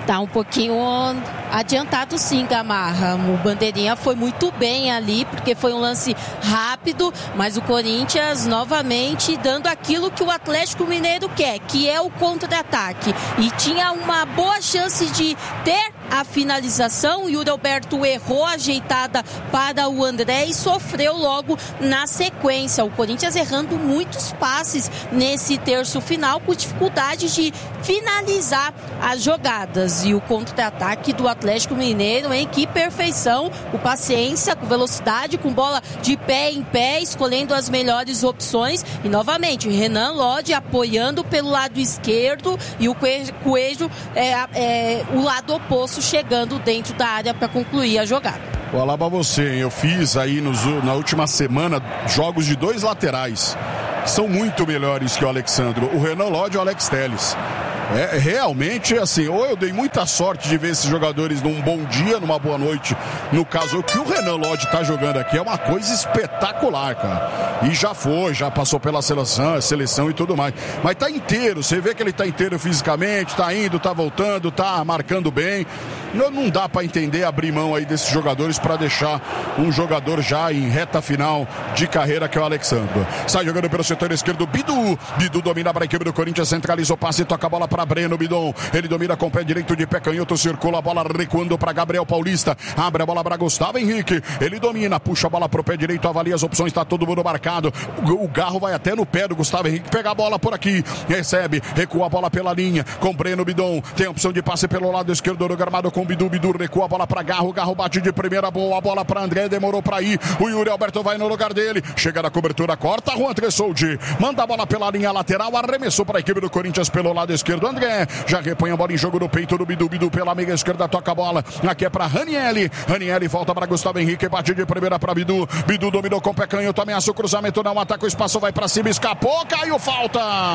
Tá um pouquinho adiantado sim, Gamarra. O Bandeirinha foi muito bem ali, porque foi um lance rápido, mas o Corinthians novamente dando aquilo que o Atlético Mineiro quer, que é o contra-ataque. E tinha uma boa chance de ter a finalização, e o Roberto errou a ajeitada para o André e sofreu logo na sequência. O Corinthians errando muitos passes nesse terço final, com dificuldade de finalizar as jogadas. E o contra-ataque do Atlético Mineiro, hein? Que perfeição, com paciência, com velocidade, com bola de pé em pé, escolhendo as melhores opções. E novamente, o Renan Lodge apoiando pelo lado esquerdo e o Coelho é, é, o lado oposto, chegando dentro da área para concluir a jogada. Olá pra você, hein? Eu fiz aí nos, na última semana jogos de dois laterais que são muito melhores que o Alexandro, o Renan Lodge e o Alex Telles. É realmente assim, ou eu dei muita sorte de ver esses jogadores num bom dia, numa boa noite. No caso, o que o Renan Lodge tá jogando aqui é uma coisa espetacular, cara. E já foi, já passou pela seleção, seleção e tudo mais. Mas tá inteiro, você vê que ele tá inteiro fisicamente, tá indo, tá voltando, tá marcando bem. Não, não dá pra entender abrir mão aí desses jogadores pra deixar um jogador já em reta final de carreira, que é o Alexandro. Sai jogando pelo setor esquerdo, Bidu. Bidu domina a equipe do Corinthians, centraliza o passe e toca a bola pra Breno Bidon. Ele domina com o pé direito de pé canhoto, circula a bola recuando para Gabriel Paulista. Abre a bola para Gustavo Henrique. Ele domina, puxa a bola pro pé direito, avalia as opções, tá todo mundo marcado. O, o Garro vai até no pé do Gustavo Henrique, pega a bola por aqui, recebe, recua a bola pela linha com Breno Bidon. Tem a opção de passe pelo lado esquerdo do gramado com Bidu. Bidu recua a bola para Garro. Garro bate de primeira, boa a bola para André, demorou para ir. O Yuri Alberto vai no lugar dele, chega na cobertura, corta Juan Tressoldi, manda a bola pela linha lateral, arremessou para a equipe do Corinthians pelo lado esquerdo. André já repõe a bola em jogo no peito do Bidu. Bidu pela meia esquerda, toca a bola. Aqui é para Ranieri. Ranieri volta para Gustavo Henrique, bate de primeira para Bidu. Bidu dominou com o pé canhoto, ameaça o cruzamento, não ataca o espaço, vai para cima, escapou, caiu, falta.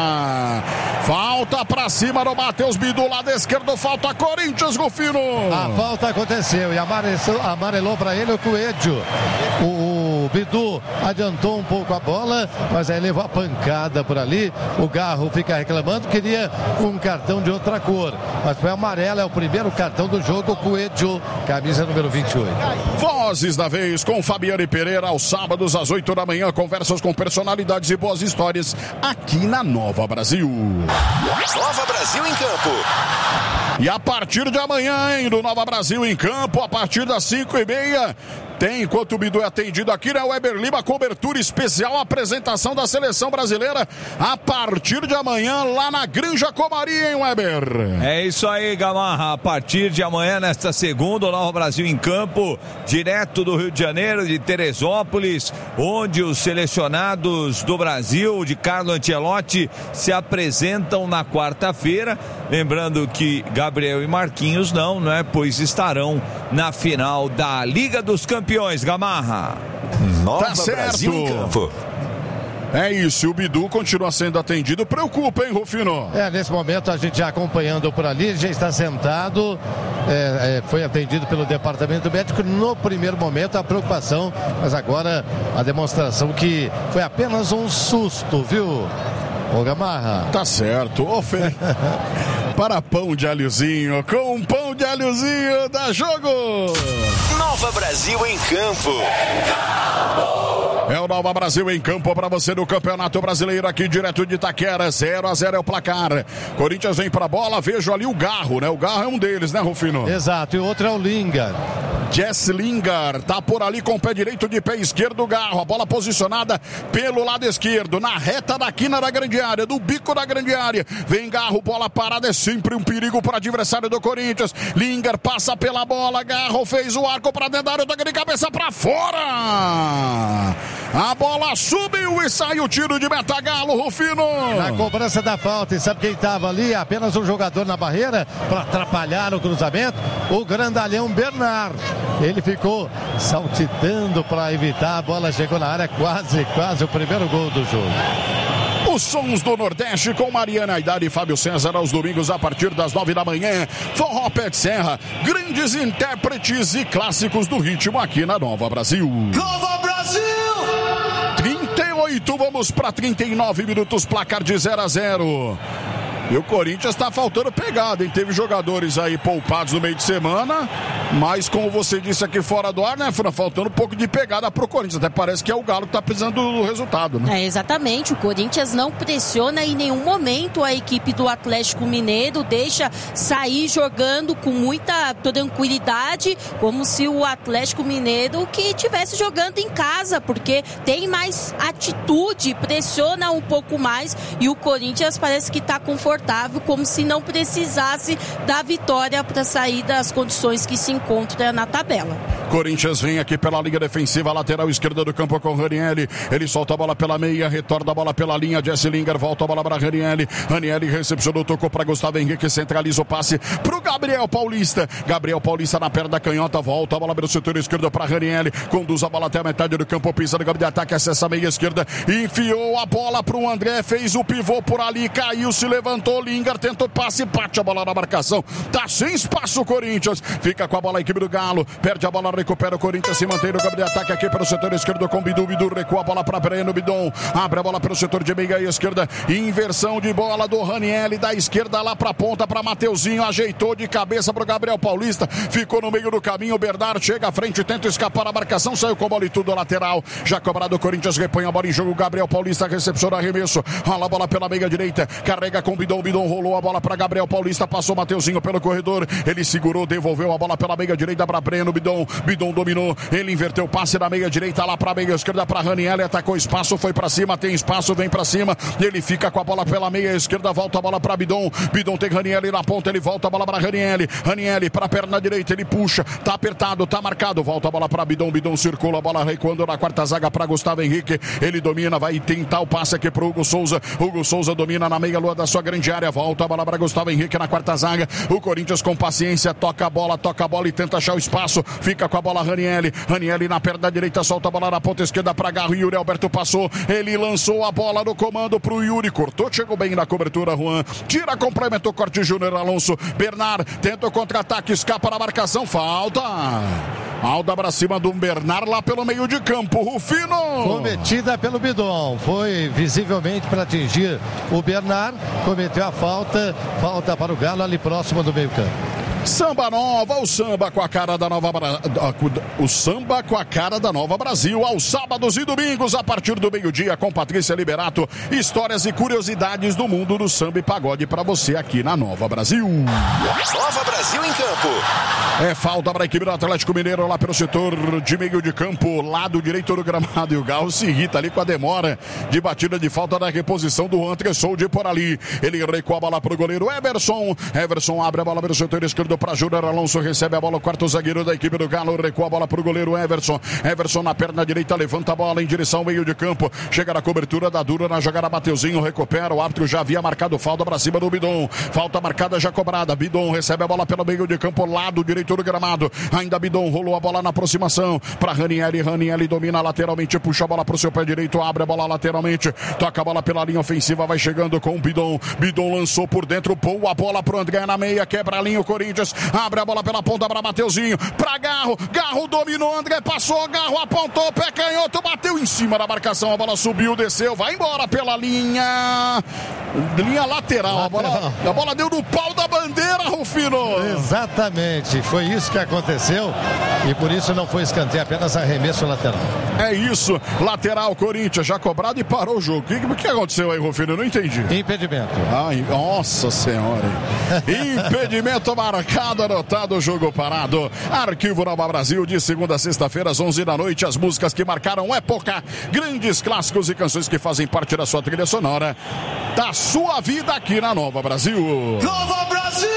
Falta para cima do Matheus Bidu, lado esquerdo, falta Corinthians, Rufino. A falta aconteceu e amarelou, amarelou para ele o Coelho. O Bidu adiantou um pouco a bola, mas aí levou a pancada por ali. O Garro fica reclamando, queria um cartão de outra cor, mas foi amarelo, é o primeiro cartão do jogo. Coelho, camisa número vinte e oito. Vozes da vez com Fabiane Pereira, aos sábados às oito da manhã, conversas com personalidades e boas histórias aqui na Nova Brasil. Nova Brasil em Campo. E a partir de amanhã, hein, do Nova Brasil em Campo, a partir das cinco e meia, tem, enquanto o Bidu é atendido aqui, né, Weber Lima, cobertura especial, apresentação da seleção brasileira a partir de amanhã lá na Granja Comari, hein, Weber? É isso aí, Gamarra, a partir de amanhã, nesta segunda, o Nova Brasil em Campo, direto do Rio de Janeiro, de Teresópolis, onde os selecionados do Brasil, de Carlo Ancelotti, se apresentam na quarta-feira, lembrando que Gabriel e Marquinhos não, né, pois estarão na final da Liga dos Campeões, Gamarra. Nova tá Brasil em Campo. É isso, o Bidu continua sendo atendido. Preocupa, hein, Rufino? É, nesse momento a gente já acompanhando por ali, já está sentado, é, é, foi atendido pelo departamento médico. No primeiro momento a preocupação, mas agora a demonstração que foi apenas um susto, viu? Ô, Gamarra. Tá certo. Ô, Fê. Para pão de alhozinho, com um pão de alhozinho, dá jogo! Nova Brasil em Campo. É o Nova Brasil em Campo para você no Campeonato Brasileiro, aqui direto de Itaquera. zero a zero é o placar. Corinthians vem pra bola, vejo ali o Garro, né? O Garro é um deles, né, Rufino? Exato, e o outro é o Lingard. Jess Lingard tá por ali com o pé direito de pé esquerdo, o Garro. A bola posicionada pelo lado esquerdo, na reta da quina da grande área, do bico da grande área. Vem Garro, bola parada, é sempre um perigo para o adversário do Corinthians. Lingard passa pela bola, Garro fez o arco para dentro da área, toca de cabeça para fora. A bola subiu e sai o tiro de Metagalo, Rufino. Na cobrança da falta, e sabe quem estava ali? Apenas um jogador na barreira para atrapalhar o cruzamento, o grandalhão Bernard. Ele ficou saltitando para evitar, a bola chegou na área, quase, quase o primeiro gol do jogo. Os sons do Nordeste com Mariana Aidar e Fábio César aos domingos a partir das nove da manhã. Forró Pé de Serra, grandes intérpretes e clássicos do ritmo aqui na Nova Brasil. Nova Brasil! trinta e oito, vamos para trinta e nove minutos, placar de zero a zero. E o Corinthians está faltando pegada, hein? Teve jogadores aí poupados no meio de semana, mas como você disse aqui fora do ar, né, Fran? Faltando um pouco de pegada pro Corinthians. Até parece que é o Galo que tá precisando do resultado, né? É, exatamente. O Corinthians não pressiona em nenhum momento a equipe do Atlético Mineiro, deixa sair jogando com muita tranquilidade, como se o Atlético Mineiro que estivesse jogando em casa, porque tem mais atitude, pressiona um pouco mais, e o Corinthians parece que está confortável, como se não precisasse da vitória para sair das condições que se encontra na tabela. Corinthians vem aqui pela linha defensiva, lateral esquerda do campo com o Ranieri. Ele solta a bola pela meia, retorna a bola pela linha. Jesse Lingard volta a bola para Ranieri. Ranieri recepcionou, tocou para Gustavo Henrique, centraliza o passe para o Gabriel Paulista. Gabriel Paulista na perna da canhota, volta a bola pelo setor esquerdo para Ranieri. Conduz a bola até a metade do campo, pisa no campo de ataque, acessa a meia esquerda, enfiou a bola para o André, fez o pivô por ali, caiu, se levantou. Lingard tentou passe, bate a bola na marcação. Tá sem espaço o Corinthians. Fica com a bola a equipe do Galo, perde a bola, recupera o Corinthians, se mantém no campo de ataque aqui pelo setor esquerdo com Bidu. Bidu recua a bola para Breno. Bidon abre a bola pelo setor de meia esquerda, inversão de bola do Ranieri, da esquerda lá para a ponta para Mateuzinho, ajeitou de cabeça para o Gabriel Paulista, ficou no meio do caminho. O Bernard chega à frente, tenta escapar da marcação, saiu com a bola e tudo lateral, já cobrado. O Corinthians repõe a bola em jogo. Gabriel Paulista recepciona arremesso, rola a bola pela meia direita, carrega com Bidon. Bidon rolou a bola para Gabriel Paulista, passou Mateuzinho pelo corredor, ele segurou, devolveu a bola pela meia direita para Breno. Bidon, Bidon dominou, ele inverteu o passe da meia direita lá para a meia esquerda para Ranieri, atacou espaço, foi para cima, tem espaço, vem para cima, ele fica com a bola pela meia esquerda, volta a bola para Bidon. Bidon tem Ranieri na ponta, ele volta a bola para Ranieri. Ranieri para a perna direita, ele puxa, tá apertado, tá marcado, volta a bola para Bidon. Bidon circula a bola recuando na quarta zaga para Gustavo Henrique, ele domina, vai tentar o passe aqui para Hugo Souza. Hugo Souza domina na meia lua da sua grande área, volta a bola para Gustavo Henrique na quarta zaga. O Corinthians com paciência toca a bola, toca a bola e tenta achar o espaço, fica com a bola Ranieri. Ranieri na perna direita, solta a bola na ponta esquerda para Garro. Yuri Alberto passou, ele lançou a bola no comando pro Yuri, cortou, chegou bem na cobertura. Juan tira, complementou, corte Júnior Alonso. Bernard tenta o contra-ataque, escapa na marcação, falta. Alda pra cima do Bernard lá pelo meio de campo. Rufino, cometida pelo Bidon, foi visivelmente para atingir o Bernard, cometeu a falta, falta para o Galo ali próximo do meio campo. Samba Nova, o samba com a cara da Nova Bra... o samba com a cara da Nova Brasil, aos sábados e domingos a partir do meio-dia com Patrícia Liberato, histórias e curiosidades do mundo do samba e pagode para você aqui na Nova Brasil. Nova Brasil em campo. É falta para a equipe do Atlético Mineiro lá pelo setor de meio de campo, lado direito do gramado, e o Galo se irrita ali com a demora de batida de falta da reposição do André Soldi por ali. Ele recua a bola para o goleiro Everson. Everson abre a bola pelo setor esquerdo para Júnior Alonso, recebe a bola o quarto zagueiro da equipe do Galo, recua a bola para o goleiro Everson. Everson na perna direita, levanta a bola em direção ao meio de campo, chega na cobertura da Dura, na jogada Mateuzinho recupera, o árbitro já havia marcado falta para cima do Bidon, falta marcada já cobrada. Bidon recebe a bola pelo meio de campo, lado direito do gramado, ainda Bidon rolou a bola na aproximação para Ranieri. Ranieri domina lateralmente, puxa a bola para o seu pé direito, abre a bola lateralmente, toca a bola pela linha ofensiva, vai chegando com o Bidon. Bidon lançou por dentro, boa bola pro André na meia, quebra a linha o Corinthians, abre a bola pela ponta para Mateuzinho, para Garro, Garro dominou, André passou, Garro apontou, pé canhoto, bateu em cima da marcação, a bola subiu, desceu, vai embora pela linha linha lateral, lateral. A, bola, a bola deu no pau da bandeira, Rufino. Exatamente, foi isso que aconteceu e por isso não foi escanteio, apenas arremesso lateral. É isso, lateral, Corinthians já cobrado e parou o jogo. O que, o que aconteceu aí, Rufino? Eu não entendi. Impedimento. Ai, nossa senhora. Impedimento marcado, anotado, jogo parado. Arquivo Nova Brasil, de segunda a sexta-feira, às onze da noite, as músicas que marcaram época, grandes clássicos e canções que fazem parte da sua trilha sonora, da sua vida aqui na Nova Brasil. Nova Brasil!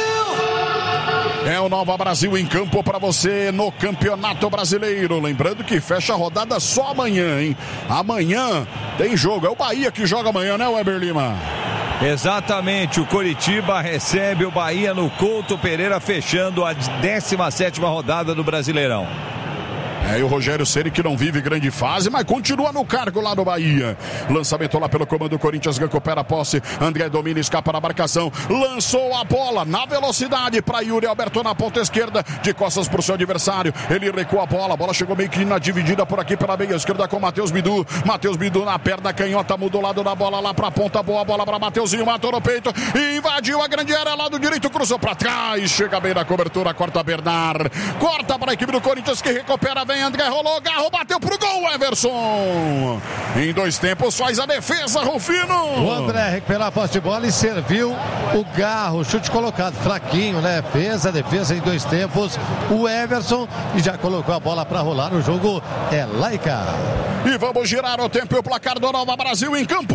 É o Nova Brasil em campo para você no Campeonato Brasileiro. Lembrando que fecha a rodada só amanhã, hein? Amanhã tem jogo. É o Bahia que joga amanhã, né, Weber Lima? Exatamente, o Coritiba recebe o Bahia no Couto Pereira, fechando a décima sétima rodada do Brasileirão. É, e o Rogério Ceni que não vive grande fase, mas continua no cargo lá no Bahia. Lançamento lá pelo comando do Corinthians, recupera a posse. André domina, escapa na marcação. Lançou a bola na velocidade para Yuri Alberto na ponta esquerda, de costas para o seu adversário. Ele recua a bola, a bola chegou meio que na dividida por aqui pela meia esquerda com Matheus Bidu. Matheus Bidu na perna canhota, mudou o lado da bola lá para a ponta. Boa bola para Mateuzinho, matou no peito, invadiu a grande área, lado direito, cruzou para trás. Chega bem na cobertura, corta Bernard. Corta para a equipe do Corinthians que recupera, vem André, rolou, Garro, bateu pro gol, Everson. Em dois tempos faz a defesa, Rufino. O André recuperou a posse de bola e serviu o Garro, chute colocado, fraquinho, né? Fez a defesa em dois tempos, o Everson, e já colocou a bola para rolar. O jogo é laica. E vamos girar o tempo e o placar do Nova Brasil em campo.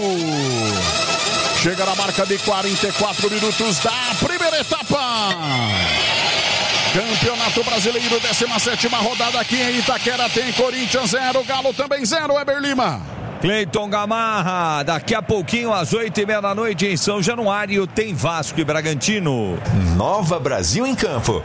Chega na marca de quarenta e quatro minutos da primeira etapa. Campeonato Brasileiro, décima sétima rodada aqui em Itaquera. Tem Corinthians zero, Galo também zero, Weber Lima. Cleiton Gamarra, daqui a pouquinho às oito e meia da noite em São Januário tem Vasco e Bragantino. Nova Brasil em campo.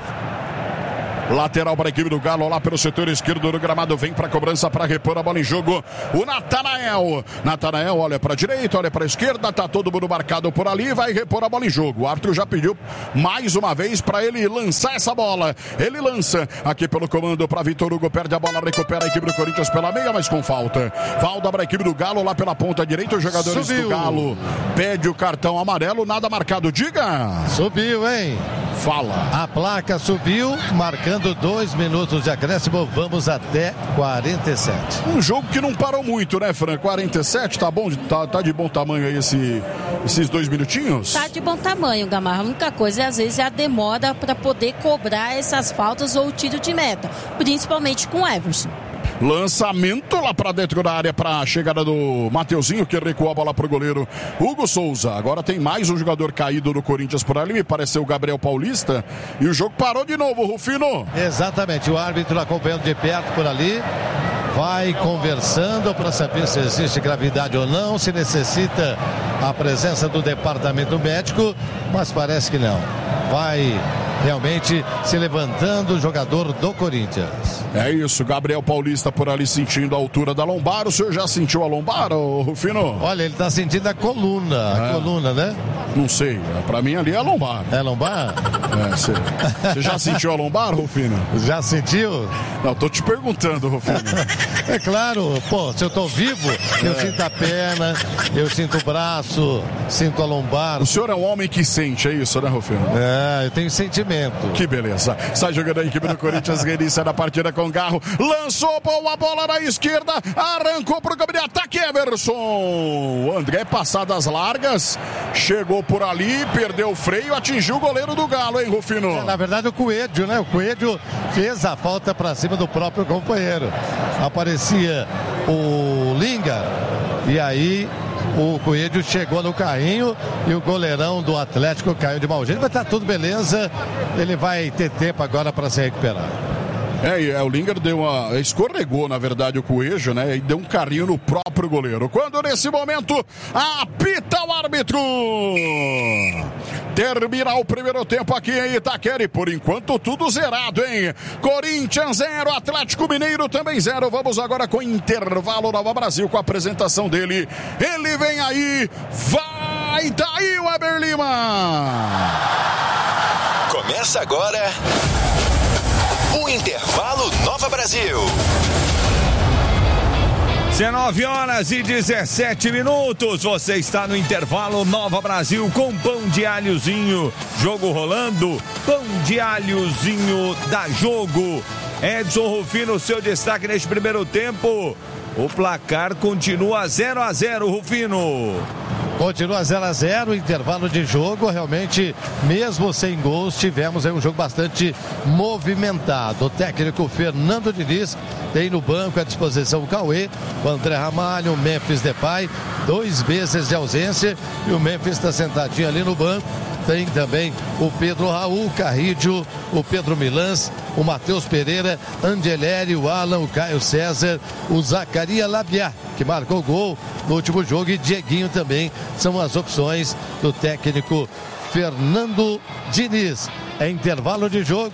Lateral para a equipe do Galo, lá pelo setor esquerdo do gramado, vem para a cobrança para repor a bola em jogo. O Natanael. Natanael olha para a direita, olha para a esquerda, tá todo mundo marcado por ali, vai repor a bola em jogo. O árbitro já pediu mais uma vez para ele lançar essa bola. Ele lança aqui pelo comando para Vitor Hugo, perde a bola, recupera a equipe do Corinthians pela meia, mas com falta. Falta para a equipe do Galo, lá pela ponta direita, os jogadores Subiu. do Galo pede o cartão amarelo, nada marcado, diga. Subiu, hein? Fala. A placa subiu, marcando dois minutos de acréscimo, vamos até quarenta e sete. Um jogo que não parou muito, né, Fran? quarenta e sete, tá bom? Tá, tá de bom tamanho aí esse, esses dois minutinhos? Tá de bom tamanho, Gamarra. A única coisa é, às vezes, é a demora para poder cobrar essas faltas ou o tiro de meta, principalmente com o Everson. Lançamento lá para dentro da área para a chegada do Mateuzinho, que recuou a bola para o goleiro Hugo Souza. Agora tem mais um jogador caído no Corinthians por ali, me pareceu o Gabriel Paulista, e o jogo parou de novo, Rufino. Exatamente, o árbitro acompanhando de perto por ali, vai conversando para saber se existe gravidade ou não, se necessita a presença do departamento médico, mas parece que não. Vai realmente se levantando o jogador do Corinthians. É isso, Gabriel Paulista por ali sentindo a altura da lombar. O senhor já sentiu a lombar, ô, Rufino? Olha, ele tá sentindo a coluna, é. a coluna, né? Não sei, pra mim ali é a lombar. É lombar? É, você, você já sentiu a lombar, Rufino? Já sentiu? Não, tô te perguntando, Rufino. É claro, pô, se eu tô vivo, eu é. sinto a perna, eu sinto o braço, sinto a lombar. O senhor é um homem que sente, é isso, né, Rufino? É, eu tenho sentimento. Que beleza. Sai jogando a equipe do Corinthians, reinício da partida com Garro. Lançou boa bola na esquerda, arrancou pro campo de ataque, Everson. O André, passadas largas, chegou por ali, perdeu o freio, atingiu o goleiro do Galo, hein, Rufino? É, na verdade, o Coelho, né? O Coelho fez a falta pra cima do próprio companheiro. Aparecia o Linga e aí o Coelho chegou no carrinho e o goleirão do Atlético caiu de mau jeito, mas tá tudo beleza. Ele vai ter tempo agora para se recuperar. É, é, o Linger deu uma. Escorregou, na verdade, o Coelho, né? E deu um carrinho no próprio goleiro. Quando nesse momento apita o árbitro. Termina o primeiro tempo aqui em Itaquera e por enquanto tudo zerado, hein? Corinthians zero, Atlético Mineiro também zero. Vamos agora com intervalo Nova Brasil com a apresentação dele. Ele vem aí, vai daí o Weber Lima. Começa agora o Intervalo Nova Brasil. dezenove horas e dezessete minutos. Você está no Intervalo Nova Brasil com pão de alhozinho. Jogo rolando. Pão de alhozinho da Jogo. Edson Rufino, seu destaque neste primeiro tempo. O placar continua zero a zero, Rufino. Continua zero a zero, intervalo de jogo, realmente, mesmo sem gols, tivemos aí um jogo bastante movimentado. O técnico Fernando Diniz tem no banco à disposição o Cauê, o André Ramalho, o Memphis Depay, dois meses de ausência, e o Memphis está sentadinho ali no banco. Tem também o Pedro Raul, o Carrídio, o Pedro Milans, o Matheus Pereira, Angeleri, o Alan, o Caio César, o Zacaria Labiá, que marcou gol no último jogo, e Dieguinho também são as opções do técnico Fernando Diniz. É intervalo de jogo,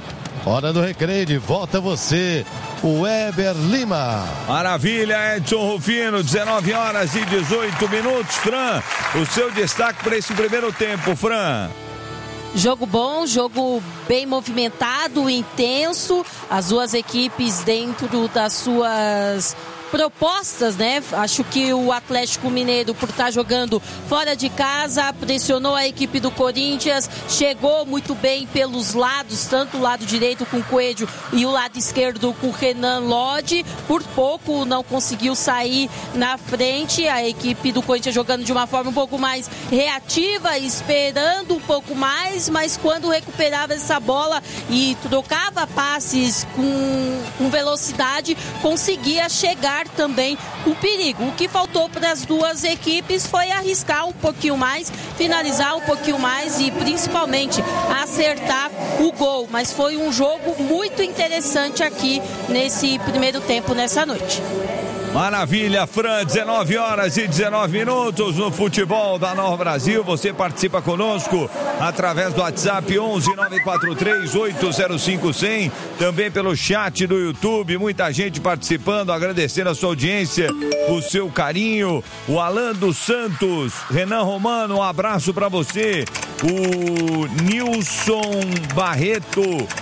Hora do recreio, de volta você, o Weber Lima. Maravilha, Edson Rufino, dezenove horas e dezoito minutos. Fran, o seu destaque para esse primeiro tempo, Fran. Jogo bom, jogo bem movimentado, intenso, as duas equipes dentro das suas propostas, né? Acho que o Atlético Mineiro, por estar jogando fora de casa, pressionou a equipe do Corinthians, chegou muito bem pelos lados, tanto o lado direito com o Coelho e o lado esquerdo com o Renan Lodge. Por pouco não conseguiu sair na frente. A equipe do Corinthians jogando de uma forma um pouco mais reativa, esperando um pouco mais, mas quando recuperava essa bola e trocava passes com, com velocidade, conseguia chegar também com perigo. O que faltou para as duas equipes foi arriscar um pouquinho mais, finalizar um pouquinho mais e principalmente acertar o gol. Mas foi um jogo muito interessante aqui nesse primeiro tempo, nessa noite. Maravilha, Fran, dezenove horas e dezenove minutos no futebol da Nova Brasil. Você participa conosco através do WhatsApp onze nove quatro três oito zero cinco cem, também pelo chat do YouTube. Muita gente participando, agradecendo a sua audiência, o seu carinho. O Alan dos Santos, Renan Romano, um abraço para você. O Nilson Barreto,